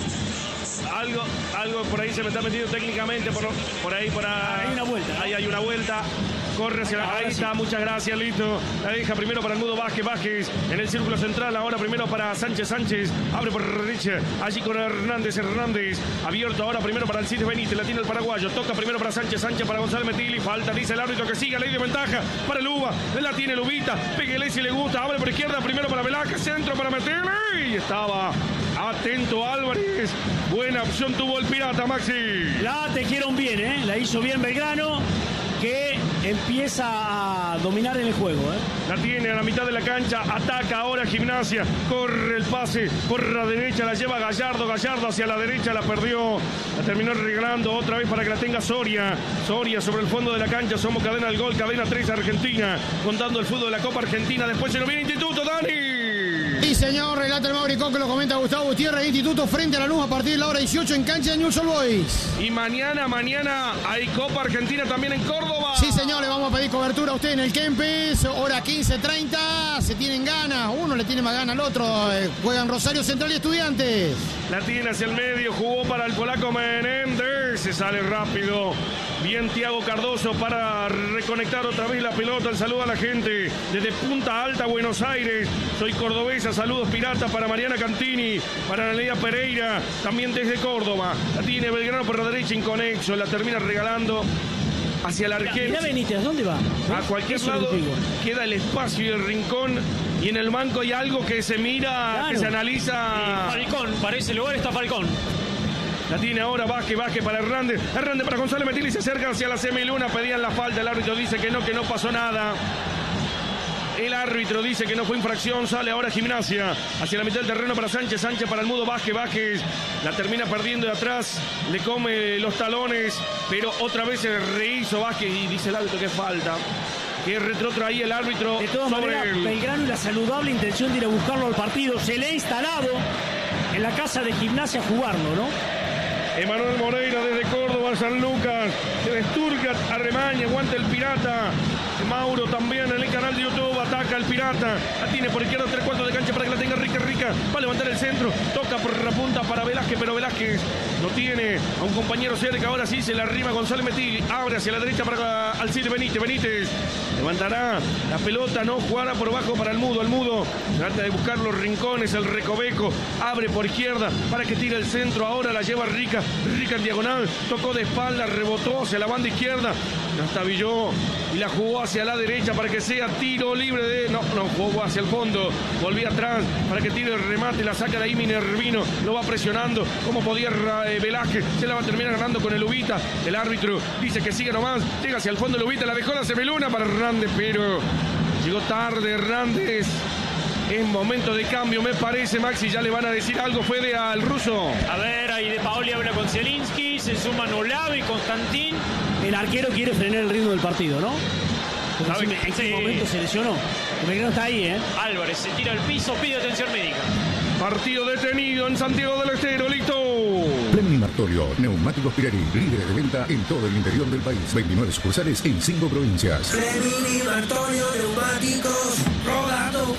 Algo, algo por ahí se me está metiendo técnicamente, por, por ahí, por ahí. Hay una vuelta. Ahí hay una vuelta. Corre hacia la... Ahí está, muchas gracias, listo. La deja primero para el Mudo Vázquez, Vázquez en el círculo central. Ahora primero para Sánchez, Sánchez. Abre por derecha. Allí con Hernández, Hernández. Abierto ahora primero para Alcides Benítez. La tiene el paraguayo. Toca primero para Sánchez, Sánchez para González Metili. Falta, dice el árbitro que siga. Ley de ventaja para el Uva. La tiene Lubita. Péguele si le gusta. Abre por izquierda primero para Velázquez. Centro para Metili. Y estaba atento Álvarez. Buena opción tuvo el Pirata, Maxi. La tejieron bien, ¿eh? La hizo bien Belgrano, que empieza a dominar en el juego, ¿eh? La tiene a la mitad de la cancha, ataca ahora Gimnasia, corre el pase por la derecha, la lleva Gallardo, Gallardo hacia la derecha, la perdió, la terminó regalando otra vez para que la tenga Soria, Soria sobre el fondo de la cancha. Somos Cadena del Gol, Cadena tres Argentina, contando el fútbol de la Copa Argentina. Después se lo viene Instituto, Dani. Sí, señor, relata el Mauricó, que lo comenta Gustavo Gutiérrez. Instituto frente a la luz a partir de la hora dieciocho en cancha de Newell's Old Boys. Y mañana, mañana hay Copa Argentina también en Córdoba. Sí, señor, le vamos a pedir cobertura a usted en el Kempes, hora quince treinta. Se tienen ganas, uno le tiene más ganas al otro. Eh, juegan Rosario Central y Estudiantes. La tiene hacia el medio, jugó para el polaco Menéndez. Se sale rápido. Bien Thiago Cardoso para reconectar otra vez la pelota. El saludo a la gente desde Punta Alta, Buenos Aires. Soy cordobesa, saludos pirata para Mariana Cantini, para Analia Pereira, también desde Córdoba. La tiene Belgrano por la derecha, inconexo, la termina regalando hacia el arquero. Mira Benítez, ¿dónde va? A cualquier Eso lado contigo. queda el espacio y el rincón. Y en el banco hay algo que se mira, Claro. que se analiza. Y Falcón, para ese lugar está Falcón. La tiene ahora Vázquez, Vázquez para Hernández. Hernández para González Metili, se acerca hacia la semiluna. Pedían la falta, el árbitro dice que no, que no pasó nada. El árbitro dice que no fue infracción. Sale ahora Gimnasia hacia la mitad del terreno para Sánchez, Sánchez para el Mudo Vázquez, Vázquez la termina perdiendo de atrás, le come los talones, pero otra vez se rehizo Vázquez y dice el árbitro que falta. Que retrotraía el árbitro. De todas sobre maneras, el... Belgrano y la saludable intención de ir a buscarlo al partido. Se le ha instalado en la casa de Gimnasia a jugarlo, ¿no? Emanuel Moreira desde Córdoba, San Lucas, de Stuttgart, Arremaña, aguanta el Pirata. Mauro también en el canal de YouTube, ataca el Pirata. La tiene por izquierda, tres cuartos de cancha para que la tenga Rica, Rica. Va a levantar el centro, toca por la punta para Velázquez, pero Velázquez no tiene a un compañero cerca. Ahora sí se le arrima González Metili. Abre hacia la derecha para Alcides Benítez. Benítez levantará la pelota, no jugará por abajo para el Mudo. El Mudo trata de buscar los rincones, el Recoveco. Abre por izquierda para que tire el centro. Ahora la lleva Rica. Rica en diagonal, tocó de espalda, rebotó hacia la banda izquierda. La estabilló y la jugó hacia la derecha para que sea tiro libre de... No, no, jugó hacia el fondo. Volvía atrás para que tire el remate. La saca de ahí Minervino. Lo va presionando. Como podía eh, Velázquez. Se la va a terminar ganando con el Ubita. El árbitro dice que sigue nomás. Llega hacia el fondo el Ubita. La dejó la semiluna para Hernández, pero llegó tarde Hernández. Es momento de cambio, me parece, Maxi. Ya le van a decir algo, Fede, al ruso. A ver, ahí de Paoli habla con Zielinski, se suman Olavi, Constantín. El arquero quiere frenar el ritmo del partido, ¿no? Porque ¿Sabe? ¿En qué Sí. momento se lesionó? El Belgrano está ahí, ¿eh? Álvarez se tira al piso, pide atención médica. Partido detenido en Santiago del Estero, listo. Plemi Martorio, neumáticos Pirelli, líderes de venta en todo el interior del país. veintinueve sucursales en cinco provincias. Plemi Martorio Neumáticos, rodado.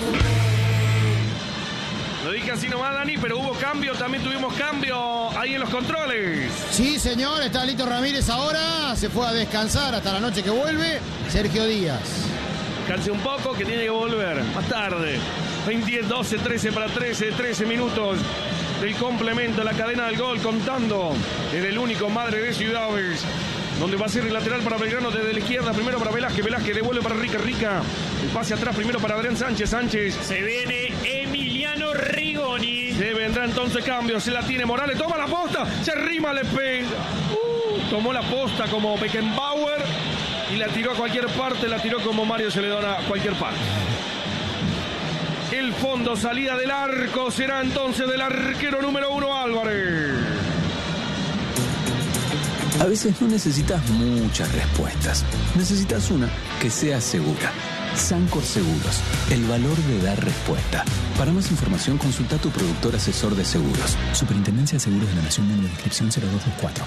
Lo dije así nomás, Dani, pero hubo cambio, también tuvimos cambio ahí en los controles. Sí, señor, está Lito Ramírez ahora. Se fue a descansar hasta la noche que vuelve. Sergio Díaz. Canse un poco, que tiene que volver más tarde. veinte, doce, trece para trece, trece minutos del complemento, la cadena del gol, contando desde el único Madre de Ciudades, donde va a ser el lateral para Belgrano desde la izquierda, primero para Velázquez, Velázquez devuelve para Rica, Rica, el pase atrás primero para Adrián Sánchez, Sánchez. Se viene Emiliano Rigoni. Se vendrá entonces cambio, se la tiene Morales, toma la posta, se rima, le pega. Uh, tomó la posta como Beckenbauer y la tiró a cualquier parte, la tiró como Mario Celedona a cualquier parte. El fondo, salida del arco, será entonces del arquero número uno, Álvarez. A veces no necesitas muchas respuestas. Necesitas una que sea segura. Sancor Seguros, el valor de dar respuesta. Para más información, consulta a tu productor asesor de seguros. Superintendencia de Seguros de la Nación, número de inscripción cero dos dos cuatro.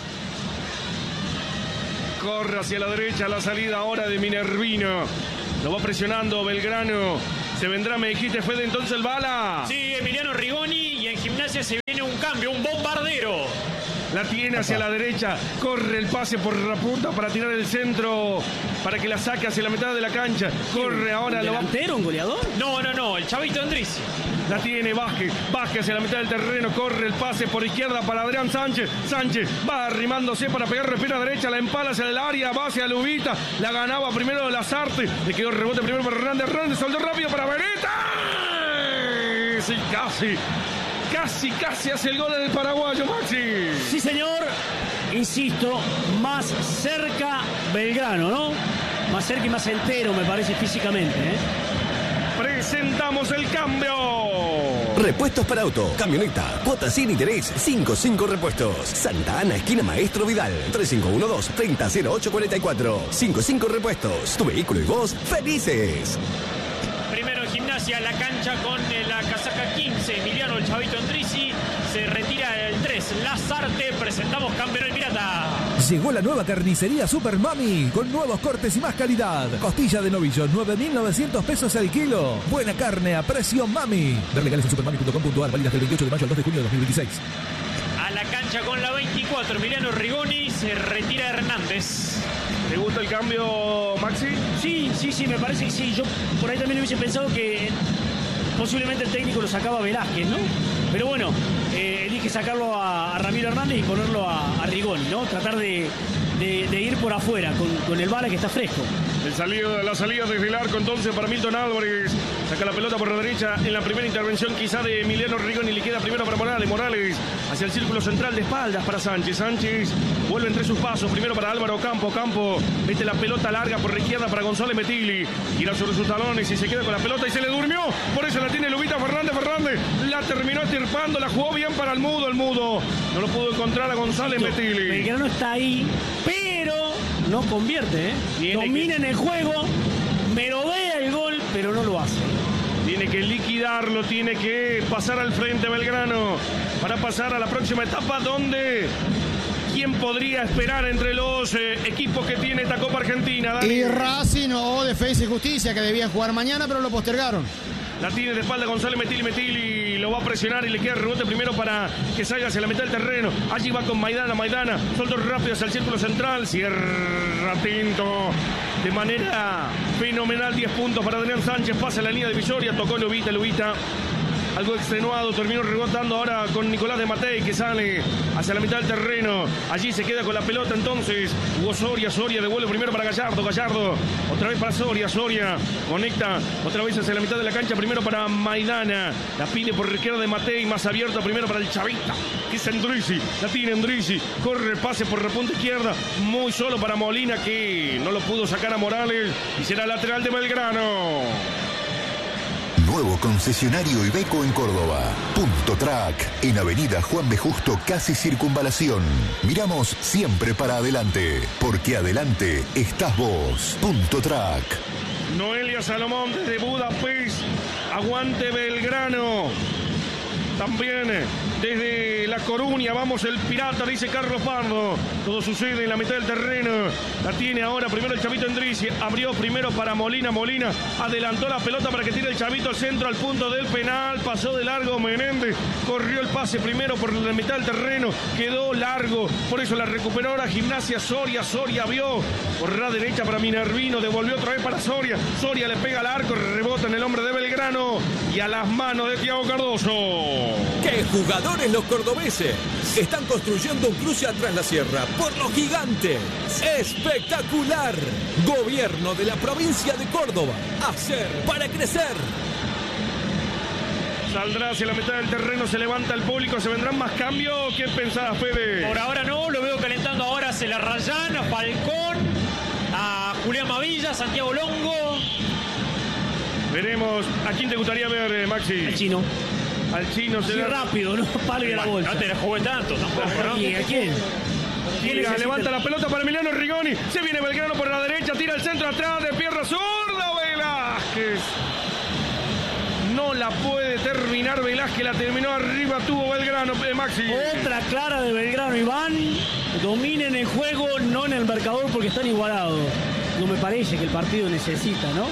Corre hacia la derecha, la salida ahora de Minervino. Lo va presionando Belgrano. Se vendrá, me dijiste, Fede, entonces el bala. Sí, Emiliano Rigoni, y en Gimnasia se viene un cambio, un bombardero. La tiene hacia la derecha, corre el pase por la punta para tirar el centro, para que la saque hacia la mitad de la cancha. Corre ahora. ¿Un delantero, un goleador? No, no, no, el Chavito Andrisi. La tiene Vázquez, Vázquez hacia la mitad del terreno, corre el pase por izquierda para Adrián Sánchez. Sánchez va arrimándose para pegar repira derecha, la empala hacia el área, va hacia Lubita, la ganaba primero Lazarte, le quedó rebote primero para Hernández, Hernández soltó rápido para Beretta. Sí, casi. Casi, casi hace el gol del paraguayo, Maxi. Sí, señor. Insisto, más cerca Belgrano, ¿no? Más cerca y más entero, me parece, físicamente, ¿eh? Presentamos el cambio. Repuestos para auto, camioneta, cuotas sin interés, cinco cinco Repuestos. Santa Ana, esquina Maestro Vidal, tres cinco uno dos, tres cero cero ocho cuatro cuatro. cinco cinco Repuestos, tu vehículo y vos felices. Primero en Gimnasia, la cancha con la casaca quince, Emiliano el Chavito Andrisi. Se retira el tres, Lazarte. Presentamos cambio en el Pirata. Llegó la nueva carnicería Super Mami con nuevos cortes y más calidad. Costilla de novillo, nueve mil novecientos pesos el kilo. Buena carne a precio Mami. Ver legales en supermami punto com punto ar, válidas del veintiocho de mayo al dos de junio de dos mil veintiséis. A la cancha con la veinticuatro, Emiliano Rigoni. Se retira Hernández. ¿Te gusta el cambio, Maxi? Sí, sí, sí, me parece que sí. Yo por ahí también hubiese pensado que posiblemente el técnico lo sacaba a Velázquez, ¿no? Pero bueno, eh, elige sacarlo a, a Ramiro Hernández y ponerlo a, a Rigoni, ¿no? Tratar de, de, de ir por afuera con, con el bala que está fresco. El salido, la salida desde el arco entonces para Milton Álvarez. Saca la pelota por la derecha en la primera intervención quizá de Emiliano Rigoni. Le queda primero para Morales. Morales hacia el círculo central de espaldas para Sánchez. Sánchez vuelve entre sus pasos. Primero para Álvaro Campo. Campo mete la pelota larga por la izquierda para González Metilli. Gira sobre sus talones y se queda con la pelota y se le durmió. Por eso la tiene Lubita Fernández. Fernández la terminó estirpando. La jugó bien para el Mudo. El Mudo no lo pudo encontrar a González Metilli. Belgrano está ahí, pero no convierte, ¿eh? Tiene Domina que... en el juego, merodea el gol, pero no lo hace. Tiene que liquidarlo, tiene que pasar al frente Belgrano para pasar a la próxima etapa donde... ¿Quién podría esperar entre los eh, equipos que tiene esta Copa Argentina, Dani? Y Racing o Defensa y Justicia, que debían jugar mañana, pero lo postergaron. La tiene de espalda González Metilli, Metilli lo va a presionar y le queda el rebote primero para que salga hacia la mitad del terreno. Allí va con Maidana, Maidana, soltó rápido hacia el círculo central, cierra Tinto de manera fenomenal, diez puntos para Adrián Sánchez, pasa la línea divisoria, tocó Lubita, Lubita. Algo extenuado, terminó rebotando ahora con Nicolás de Matei, que sale hacia la mitad del terreno. Allí se queda con la pelota entonces. Hugo Soria, Soria devuelve primero para Gallardo, Gallardo otra vez para Soria, Soria conecta otra vez hacia la mitad de la cancha, primero para Maidana. La pide por izquierda de Matei, más abierta primero para el Chavita, que es Andrisi. La tiene Andrisi, corre el pase por la punta izquierda, muy solo para Molina, que no lo pudo sacar a Morales y será lateral de Belgrano. Nuevo concesionario Iveco en Córdoba. Punto Track, en Avenida Juan B. Justo, casi Circunvalación. Miramos siempre para adelante, porque adelante estás vos. Punto Track. Noelia Salomón desde Budapest. Aguante Belgrano. También desde La Coruña, vamos el Pirata, dice Carlos Pardo. Todo sucede en la mitad del terreno. La tiene ahora primero el Chavito Endrizi. Abrió primero para Molina. Molina adelantó la pelota para que tire el Chavito al centro, al punto del penal. Pasó de largo Menéndez. Corrió el pase primero por la mitad del terreno. Quedó largo. Por eso la recuperó ahora Gimnasia. Soria. Soria vio por la derecha para Minervino. Devolvió otra vez para Soria. Soria le pega al arco. Rebota en el hombre de Belgrano. Y a las manos de Thiago Cardoso. ¡Qué jugadores los cordobeses! Están construyendo un cruce atrás la sierra por los gigantes. ¡Espectacular! Gobierno de la provincia de Córdoba. Hacer para crecer. Saldrá hacia la mitad del terreno, se levanta el público, ¿se vendrán más cambios? ¿Qué pensás, Fede? Por ahora no, lo veo calentando ahora hacia la Rayán, a Falcón, a Julián Mavilla, Santiago Longo. Veremos. ¿A quién te gustaría ver, eh, Maxi? Al Chino. Al Chino se sí, da... rápido, ¿no? Palo y a la bolsa. No te la jugué tanto tampoco, ¿no? ¿Y a quién? Tira, levanta la pelota para Emiliano Rigoni. Se viene Belgrano por la derecha, tira el centro atrás de pierna zurda. Velázquez. No la puede terminar Velázquez, la terminó arriba, tuvo Belgrano, Maxi. Otra clara de Belgrano, Iván. Dominen el juego, no en el marcador porque están igualados. No me parece que el partido necesita, ¿no?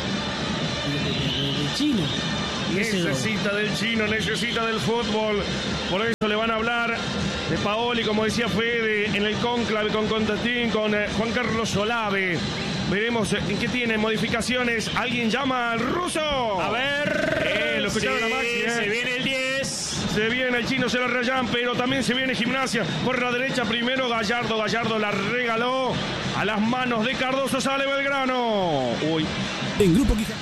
El chino. Necesita del chino, necesita del fútbol. Por eso le van a hablar de Paoli, como decía Fede, en el cónclave con Constantín, con eh, Juan Carlos Solave. Veremos en qué tiene modificaciones. ¿Alguien llama al ruso? A ver. Eh, lo escucharon sí, a Maxi, ¿eh? Se viene el diez. Se viene el chino, se la rayan, pero también se viene Gimnasia. Por la derecha primero Gallardo. Gallardo la regaló a las manos de Cardoso. Sale Belgrano. Uy. En Grupo Quijada.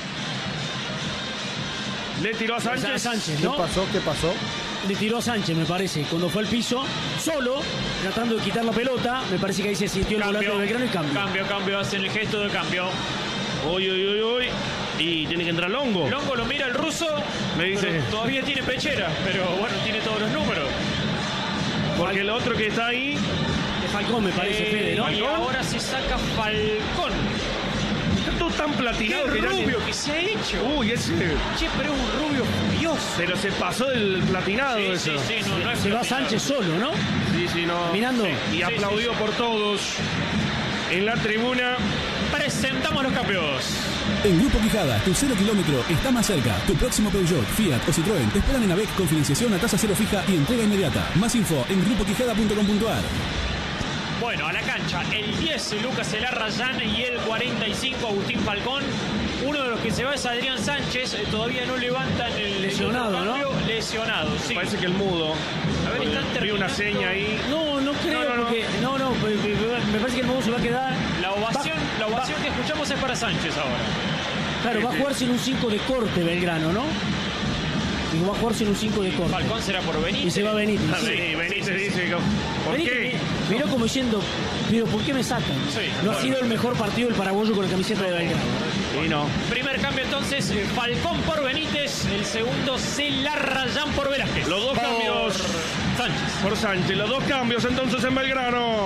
Le tiró a Sánchez. A Sánchez, ¿no? ¿Qué pasó? ¿Qué pasó? Le tiró a Sánchez, me parece, cuando fue al piso, solo, tratando de quitar la pelota. Me parece que ahí se sintió el volante de Belgrano y cambio. Cambio, cambio, hacen el gesto de cambio. Uy, uy, uy, uy. Y tiene que entrar Longo. Longo lo mira el ruso. Me dice. Pero todavía tiene pechera, pero bueno, tiene todos los números. Porque el otro que está ahí. De Falcón, me parece, eh, Fede, ¿no? Y ahora se saca Falcón. Está todo tan platinado. Qué que rubio ya... que se ha hecho. Uy, ese. Che, pero es un rubio furioso. Pero se pasó del platinado Sí, eso. sí, sí, no, no es Se va platinado. Sánchez solo, ¿no? Sí, sí, no. Mirando. Y Sí, aplaudido sí, sí. por todos. En la tribuna. Presentamos los cambios. En Grupo Quijada, tu cero kilómetro está más cerca. Tu próximo Peugeot, Fiat o Citroën te esperan en A B E C con financiación a tasa cero fija y entrega inmediata. Más info en grupo quijada punto com punto a r. Bueno, a la cancha, el diez, Lucas Elarrayán, y el cuarenta y cinco, Agustín Falcón. Uno de los que se va es Adrián Sánchez. Eh, todavía no levantan el Lesionado, el ¿no? cambio. Lesionado, sí. Parece que el mudo. A ver, están Vi una terminando. seña ahí. No, no creo, No, no, no. porque... No, no, me, me- me parece que el modo se va a quedar... La ovación, Va- la ovación va- que escuchamos es para Sánchez ahora. Claro, va a jugarse en un cinco de corte Belgrano, ¿no? Y va a jugarse en un cinco de corte. Falcón será por Benítez. Y se va Benítez. Ah, sí. sí, Benítez dice. ¿Por Benítez, qué? mi- miró como diciendo, pero ¿por qué me sacan? Sí, no bueno. ha sido el mejor partido del paraguayo con la camiseta de Belgrano. Y no. Primer cambio entonces, eh, Falcón por Benítez. El segundo, Celarrayán por Velázquez. Los dos Por cambios. Sánchez. Por Sánchez. Los dos cambios entonces en Belgrano.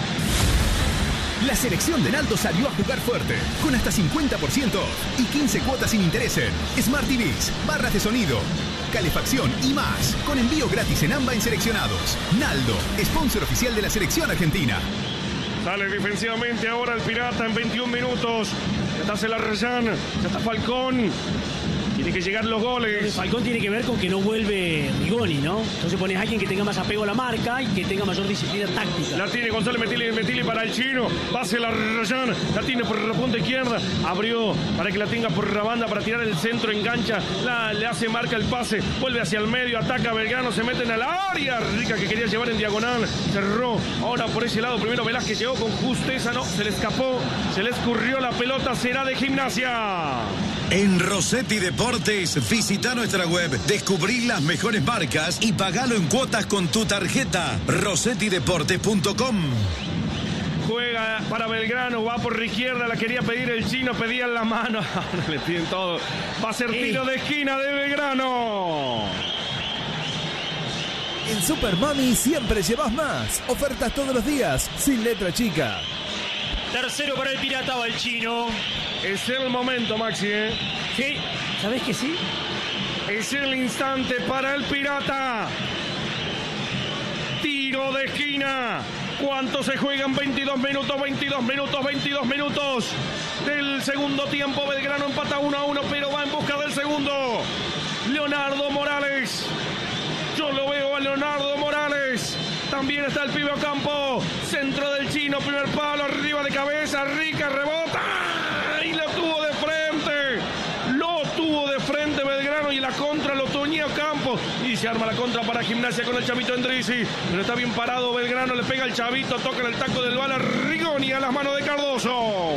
La selección de Naldo salió a jugar fuerte, con hasta cincuenta por ciento y quince cuotas sin interés en Smart T Vs, barras de sonido, calefacción y más, con envío gratis en AMBA en seleccionados. Naldo, sponsor oficial de la selección argentina. Sale defensivamente ahora el Pirata en veintiún minutos. Ya está Celarrayán, ya está Falcón. Tiene que llegar los goles. Falcón tiene que ver con que no vuelve Rigoni, ¿no? Entonces pones a alguien que tenga más apego a la marca y que tenga mayor disciplina táctica. La tiene González Metili, Metili para el chino. Pase la Rayán. La tiene por la punta izquierda. Abrió para que la tenga por la banda para tirar el centro. Engancha. La, le hace marca el pase. Vuelve hacia el medio. Ataca Belgrano. Se meten al área. Rica que quería llevar en diagonal. Cerró. Ahora por ese lado. Primero Velázquez llegó con justeza. No, se le escapó. Se le escurrió la pelota. Será de Gimnasia. En Rossetti Deportes, visita nuestra web, descubrí las mejores marcas y pagalo en cuotas con tu tarjeta. rossetti deportes punto com. Juega para Belgrano, va por la izquierda, la quería pedir el chino, pedía en la mano. Ahora le piden todo. Va a ser tiro de esquina de Belgrano. En Super Mami siempre llevas más. Ofertas todos los días, sin letra chica. Tercero para el Pirata, va el chino. Es el momento, Maxi, ¿eh? Sí, ¿sabés que sí? Es el instante para el Pirata. Tiro de esquina. ¿Cuánto se juegan? veintidós minutos, veintidós minutos, veintidós minutos del segundo tiempo. Belgrano empata uno a uno, pero va en busca del segundo. Leonardo Morales. Yo lo veo a Leonardo Morales. También está el pibe Ocampo. Centro del chino, primer palo, arriba de cabeza. Rica, rebota. Y lo tuvo de frente. Lo tuvo de frente Belgrano y la contra lo tuñía Ocampo. Y se arma la contra para Gimnasia con el Chavito Endrizi. Pero está bien parado Belgrano, le pega el Chavito, toca en el taco del bala Rigoni a las manos de Cardoso.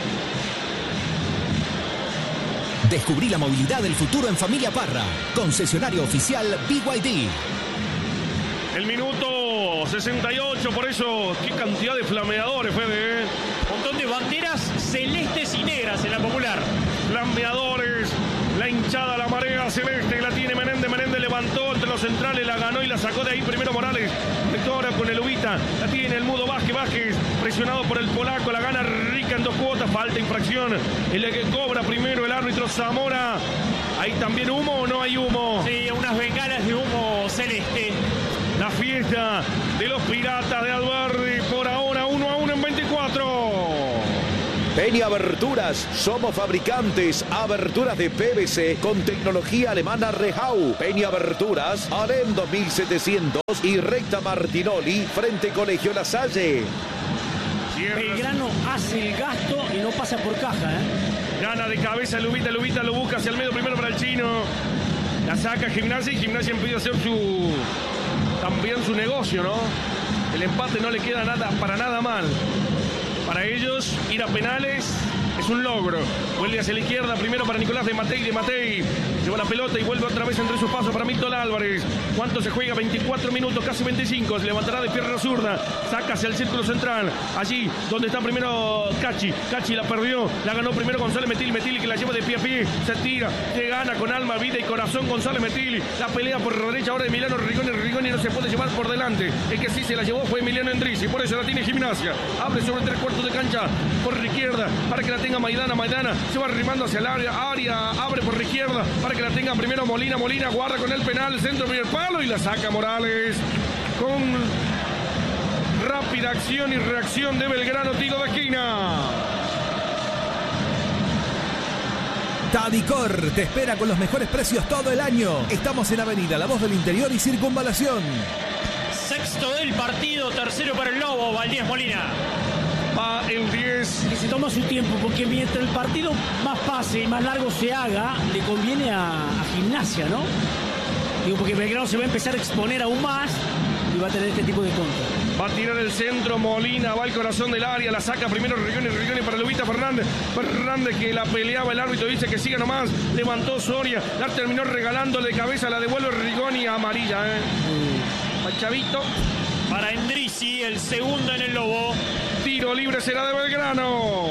Descubrí la movilidad del futuro en Familia Parra. Concesionario oficial B Y D. El minuto sesenta y ocho, por eso, qué cantidad de flameadores, Fede. ¿eh? Un montón de banderas celestes y negras en la popular. Flameadores, La hinchada, la marea celeste, la tiene Menéndez. Menéndez levantó entre los centrales, la ganó y la sacó de ahí. Primero Morales, ahora con el Ubita. La tiene el mudo Vázquez. Vázquez presionado por el polaco. La gana Rica en dos cuotas. Falta infracción. El que cobra primero el árbitro Zamora. ¿Hay también humo o no hay humo? Sí, unas bengalas de humo celeste. La fiesta de los Piratas de Alberdi. Por ahora uno a uno en veinticuatro. Peña Aberturas, somos fabricantes, aberturas de P V C con tecnología alemana Rehau. Peña Aberturas, Alem dos mil setecientos y Recta Martinoli, frente Colegio La Salle. Belgrano hace el gasto y no pasa por caja, ¿eh? Gana de cabeza Lubita, Lubita lo busca hacia el medio primero para el chino. La saca Gimnasia y Gimnasia empieza a hacer su también su negocio, ¿no? El empate no le queda nada para nada mal. Para ellos, ir a penales es un logro. Vuelve hacia la izquierda, primero para Nicolás de Matei. De Matei lleva la pelota y vuelve otra vez entre sus pasos para Milton Álvarez. ¿Cuánto se juega? veinticuatro minutos, casi veinticinco. Se levantará de pierna zurda, saca hacia el círculo central. Allí donde está primero Cachi. Cachi la perdió, la ganó primero González Metili. Metili que la lleva de pie a pie, se tira, que gana con alma, vida y corazón González Metili. La pelea por la derecha ahora de Emiliano Rigoni. Rigoni no se puede llevar por delante. El que sí se la llevó fue Emiliano Endrizzi. Por eso la tiene Gimnasia. Abre sobre tres cuartos de cancha por la izquierda para que la tenga Maidana. Maidana se va arrimando hacia el área. Área abre por la izquierda para que la tenga primero Molina. Molina guarda con el penal, centro primer palo y la saca Morales con rápida acción y reacción de Belgrano, tiro de esquina. Tadicor te espera con los mejores precios todo el año. Estamos en Avenida La Voz del Interior y Circunvalación. Sexto del partido, tercero para el Lobo, Valdías Molina. Va el diez. Que se toma su tiempo, porque mientras el partido más pase y más largo se haga, le conviene a, a Gimnasia, ¿no? Digo, porque Belgrano se va a empezar a exponer aún más y va a tener este tipo de contra. Va a tirar el centro, Molina, va al corazón del área, la saca primero Rigoni, Rigoni para Lubita Fernández. Fernández que la peleaba, el árbitro dice que siga nomás. Levantó Soria, la terminó regalando de cabeza, la devuelve Rigoni, amarilla, ¿eh? Mm. Al Chavito. Para Endrizzi, el segundo en el Lobo. Tiro libre será de Belgrano.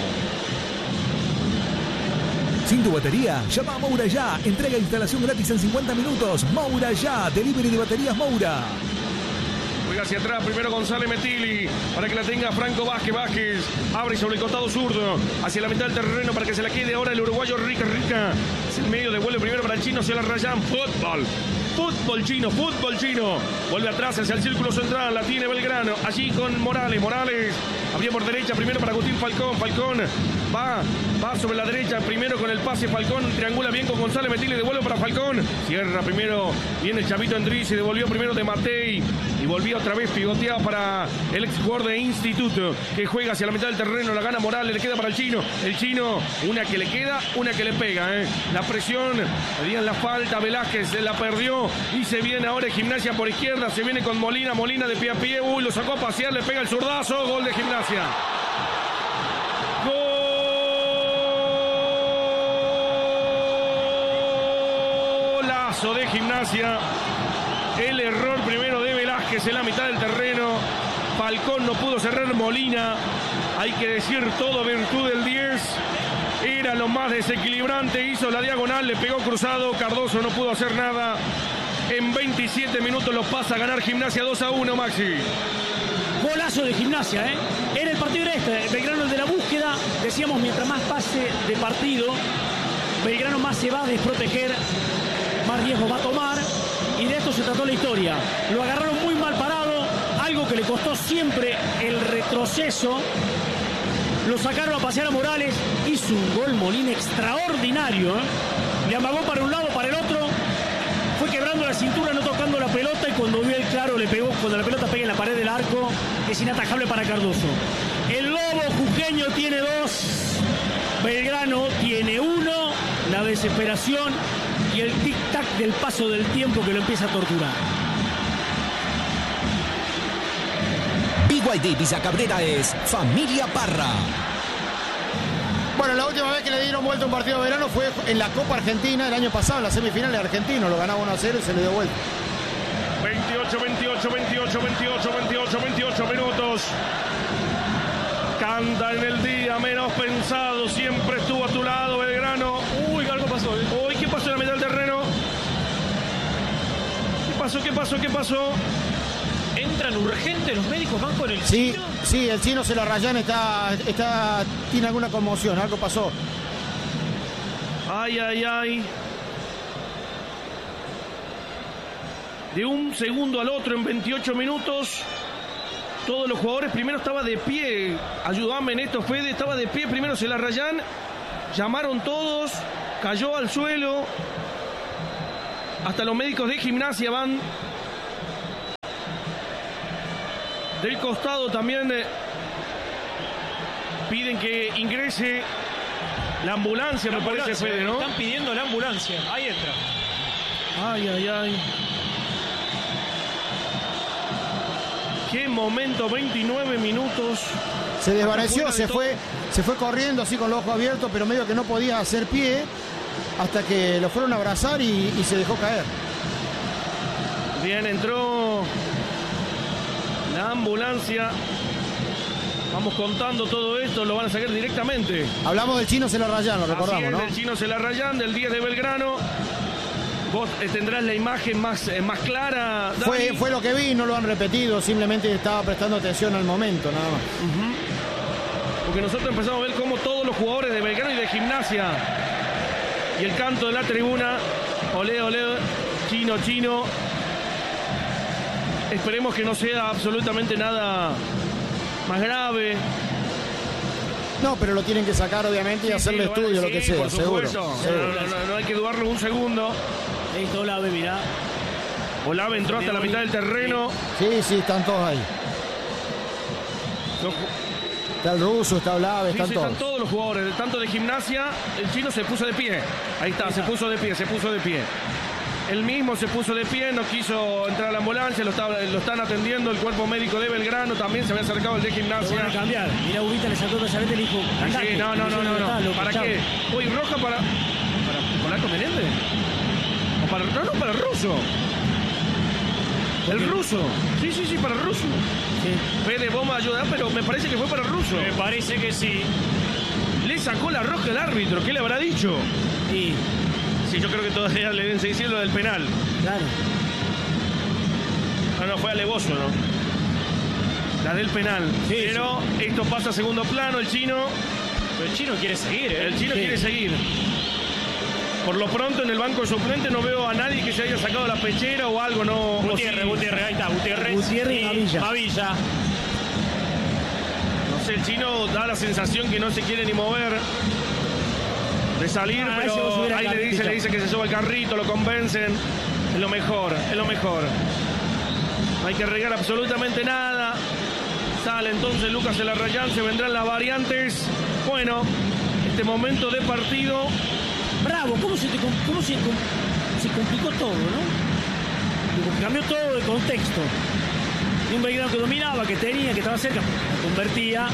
Sin tu batería, llama a Moura Ya. Entrega e instalación gratis en cincuenta minutos. Moura Ya, delivery de baterías Moura. Juega hacia atrás, primero González Metili, para que la tenga Franco Vázquez. Vázquez abre sobre el costado zurdo, hacia la mitad del terreno para que se la quede ahora el uruguayo Rica. Rica es el medio, devuelve primero para el chino, hacia la Rayán. Fútbol, fútbol chino, fútbol chino. Vuelve atrás hacia el círculo central, la tiene Belgrano, allí con Morales. Morales abría por derecha, primero para Agustín Falcón. Falcón va, va sobre la derecha, primero con el pase Falcón, triangula bien con González Metili, devuelve para Falcón. Cierra primero, viene el Chavito Endrizzi, devolvió primero de Matei y volvió otra vez pivoteado para el ex jugador de Instituto, que juega hacia la mitad del terreno, la gana Morales, le queda para el chino. El chino, una que le queda, una que le pega, ¿eh? La presión, pedían la falta, Velázquez se la perdió y se viene ahora Gimnasia por izquierda, se viene con Molina, Molina de pie a pie, uy, lo sacó a pasear, le pega el zurdazo, gol de Gimnasia. Golazo de Gimnasia. El error primero de Velázquez en la mitad del terreno. Falcón no pudo cerrar, Molina. Hay que decir todo, virtud del diez. Era lo más desequilibrante, hizo la diagonal, le pegó cruzado. Cardoso no pudo hacer nada. En veintisiete minutos lo pasa a ganar Gimnasia dos a uno, Maxi. Golazo de Gimnasia, ¿eh? Era el partido este, Belgrano el de la búsqueda. Decíamos, mientras más pase de partido, Belgrano más se va a desproteger, más riesgo va a tomar. Y de esto se trató la historia. Lo agarraron muy mal parado, algo que le costó siempre el retroceso. Lo sacaron a pasear a Morales. Hizo un gol Molina extraordinario, ¿eh? Le amagó para un lado, para el otro. Fue quebrando la cintura, no tocando la pelota. Y cuando vio el claro, le pegó. Cuando la pelota pega en la pared del arco, es inatajable para Cardoso. El Lobo jujeño tiene dos. Belgrano tiene uno. La desesperación y el tic-tac del paso del tiempo que lo empieza a torturar. B Y D Villa Cabrera es Familia Parra. Bueno, la última vez que le dieron vuelta a un partido de verano fue en la Copa Argentina el año pasado, en la semifinal de Argentino. Lo ganaba uno a cero y se le dio vuelta. veintiocho, veintiocho, veintiocho, veintiocho, veintiocho, veintiocho minutos. Canta en el día menos pensado, siempre estuvo a tu lado, Belgrano. Uy, algo pasó. ¿eh? Uy, pasó? ¿Qué pasó? ¿Qué pasó? Entran urgentes, los médicos van con el Sí, chino. sí, el chino se la rayan, está, está, tiene alguna conmoción, algo pasó. Ay, ay, ay. De un segundo al otro en veintiocho minutos. Todos los jugadores, primero estaba de pie. Ayúdame en esto, Fede. Estaba de pie, primero se la rayan. Llamaron todos. Cayó al suelo. Hasta los médicos de Gimnasia van. Del costado también eh, piden que ingrese la ambulancia, La me parece, ambulancia, Fede, ¿no? Están pidiendo la ambulancia. Ahí entra. Ay, ay, ay. Qué momento, veintinueve minutos. Se desvaneció, Hasta fuera de se fue, se fue corriendo así con los ojos abiertos, pero medio que no podía hacer pie hasta que lo fueron a abrazar y, y se dejó caer. Bien, entró la ambulancia. Vamos contando todo esto, lo van a sacar directamente. Hablamos del chino Celarrayán, lo recordamos, Así es, ¿no? del chino Celarrayán, del diez de Belgrano. Vos eh, tendrás la imagen más, eh, más clara, Dani. Fue, fue lo que vi, no lo han repetido, simplemente estaba prestando atención al momento, nada más. Uh-huh. Porque nosotros empezamos a ver cómo todos los jugadores de Belgrano y de Gimnasia y el canto de la tribuna, olé, olé, chino, chino. Esperemos que no sea absolutamente nada más grave. No, pero lo tienen que sacar obviamente y Sí, hacerle sí, lo van a- estudio, lo sí, que sea, por seguro. supuesto. seguro. No, no, no, no hay que dudarlo un segundo. Ahí está Olave, mirá. Olave entró hasta la mitad del terreno. Sí, sí, están todos ahí. Los- Está el ruso, está Olave, Sí, están sí, todos. están todos los jugadores, tanto de Gimnasia, el chino se puso de pie. Ahí está, se puso de pie, se puso de pie. Él mismo se puso de pie, no quiso entrar a la ambulancia, lo, está- lo están atendiendo el cuerpo médico de Belgrano, también se había acercado el de Lo Gimnasia. van a cambiar. Mirá, Ubita le sacó Casarete y le dijo, Sí, andate. sí, no, no, no, no, no. ¿Para Chao. qué? Uy, roja para. ¿Para Polaco Menéndez? ¿O para, no, no, para el ruso. El ruso. Sí, sí, sí, para el ruso. Fede, vos me ayudás, pero me parece que fue para el ruso. Me parece que sí. Le sacó la roja el árbitro, ¿qué le habrá dicho? Sí. Sí, yo creo que todavía le deben seguir lo del penal. Claro. No, no, fue alevoso, ¿no? La del penal. Pero esto pasa a segundo plano, el chino. Pero el chino quiere seguir, ¿eh? El chino Sí. quiere seguir. Por lo pronto en el banco de suplente no veo a nadie que se haya sacado la pechera o algo, no. Gutiérrez, o sí. Gutiérrez, ahí está, Gutiérrez. Gutiérrez y Mavilla. Mavilla. No sé, el chino da la sensación que no se quiere ni mover de salir, Ah, ese vos pero hubiera ahí le carrito. dice, le dice que se suba al carrito, lo convencen. Es lo mejor, es lo mejor. No hay que regar absolutamente nada. Sale entonces Lucas Celarrayán, se vendrán las variantes. Bueno, este momento de partido. Bravo, ¿cómo se, te, com- cómo se, com- se complicó todo, no? Como que cambió todo de contexto. Un Belgrano que dominaba, que tenía, que estaba cerca, convertía.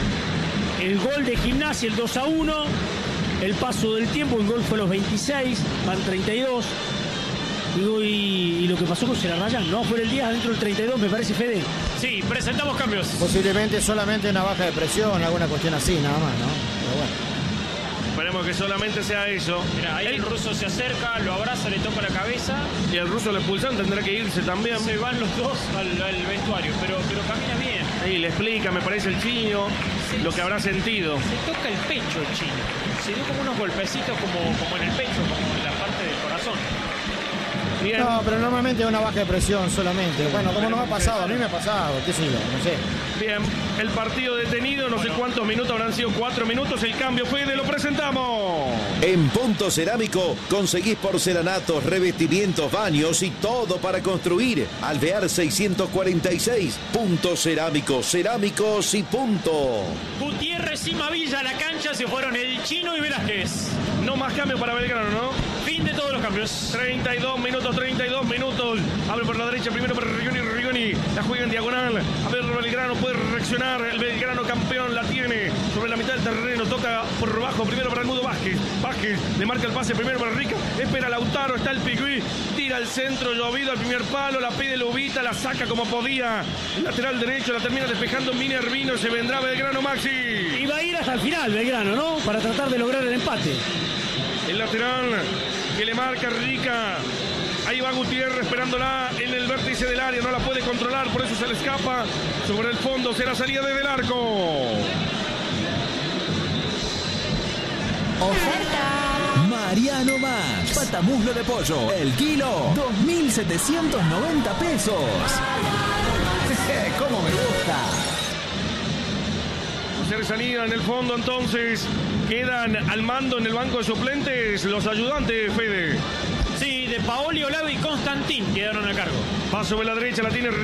El gol de Gimnasia, el dos a uno. El paso del tiempo, el gol fue a los veintiséis, van treinta y dos. Digo, y, y lo que pasó con Celarrayán, no, fue el día dentro del treinta y dos, me parece, Fede. Sí, presentamos cambios. Posiblemente solamente una baja de presión, alguna cuestión así, nada más, ¿no? Pero bueno. Esperemos que solamente sea eso. Mira, ahí el ruso se acerca, lo abraza, le toca la cabeza. Y el ruso lo expulsan, tendrá que irse también. Se van los dos al, al vestuario, pero, pero camina bien. Y le explica, me parece, el chino lo que habrá sentido. Se toca el pecho el chino. Se dio como unos golpecitos como, como en el pecho, como en la parte del corazón. Bien. No, pero normalmente es una baja de presión solamente. Bueno, como nos ha pasado, a mí me ha pasado, qué sé yo, no sé. Bien, el partido detenido, no sé cuántos minutos habrán sido, cuatro minutos, el cambio fue de lo presentamos. En Punto Cerámico conseguís porcelanatos, revestimientos, baños y todo para construir. Alvear seiscientos cuarenta y seis. Punto Cerámico, cerámicos y punto. Gutiérrez y Mavilla a la cancha, se fueron el chino y Velázquez. No más cambio para Belgrano, ¿no? Fin de todos los cambios. treinta y dos minutos, treinta y dos minutos. Abre por la derecha, primero para Rigoni, Rigoni. La juega en diagonal. A ver, Belgrano puede reaccionar. El Belgrano campeón la tiene sobre la mitad del terreno. Toca por bajo, primero para el Mudo Vázquez. Vázquez le marca el pase primero para Rica. Espera Lautaro, está el Pigüí. Tira al centro, llovido al primer palo. La pide Lubita, la saca como podía. El lateral derecho la termina despejando Minervino. Se vendrá Belgrano, Maxi. Y va a ir hasta el final Belgrano, ¿no? Para tratar de lograr el empate. El lateral que le marca Rica. Ahí va Gutiérrez esperándola en el vértice del área. No la puede controlar, por eso se le escapa. Sobre el fondo será salida desde el arco. Oferta Mariano Max. Patamuslo de pollo. El kilo, dos mil setecientos noventa pesos. ¿Cómo me gusta? Hacer salida en el fondo, entonces quedan al mando en el banco de suplentes los ayudantes, Fede. Sí, de Paoli, Olave y Constantín quedaron a cargo. Va sobre la derecha, la tiene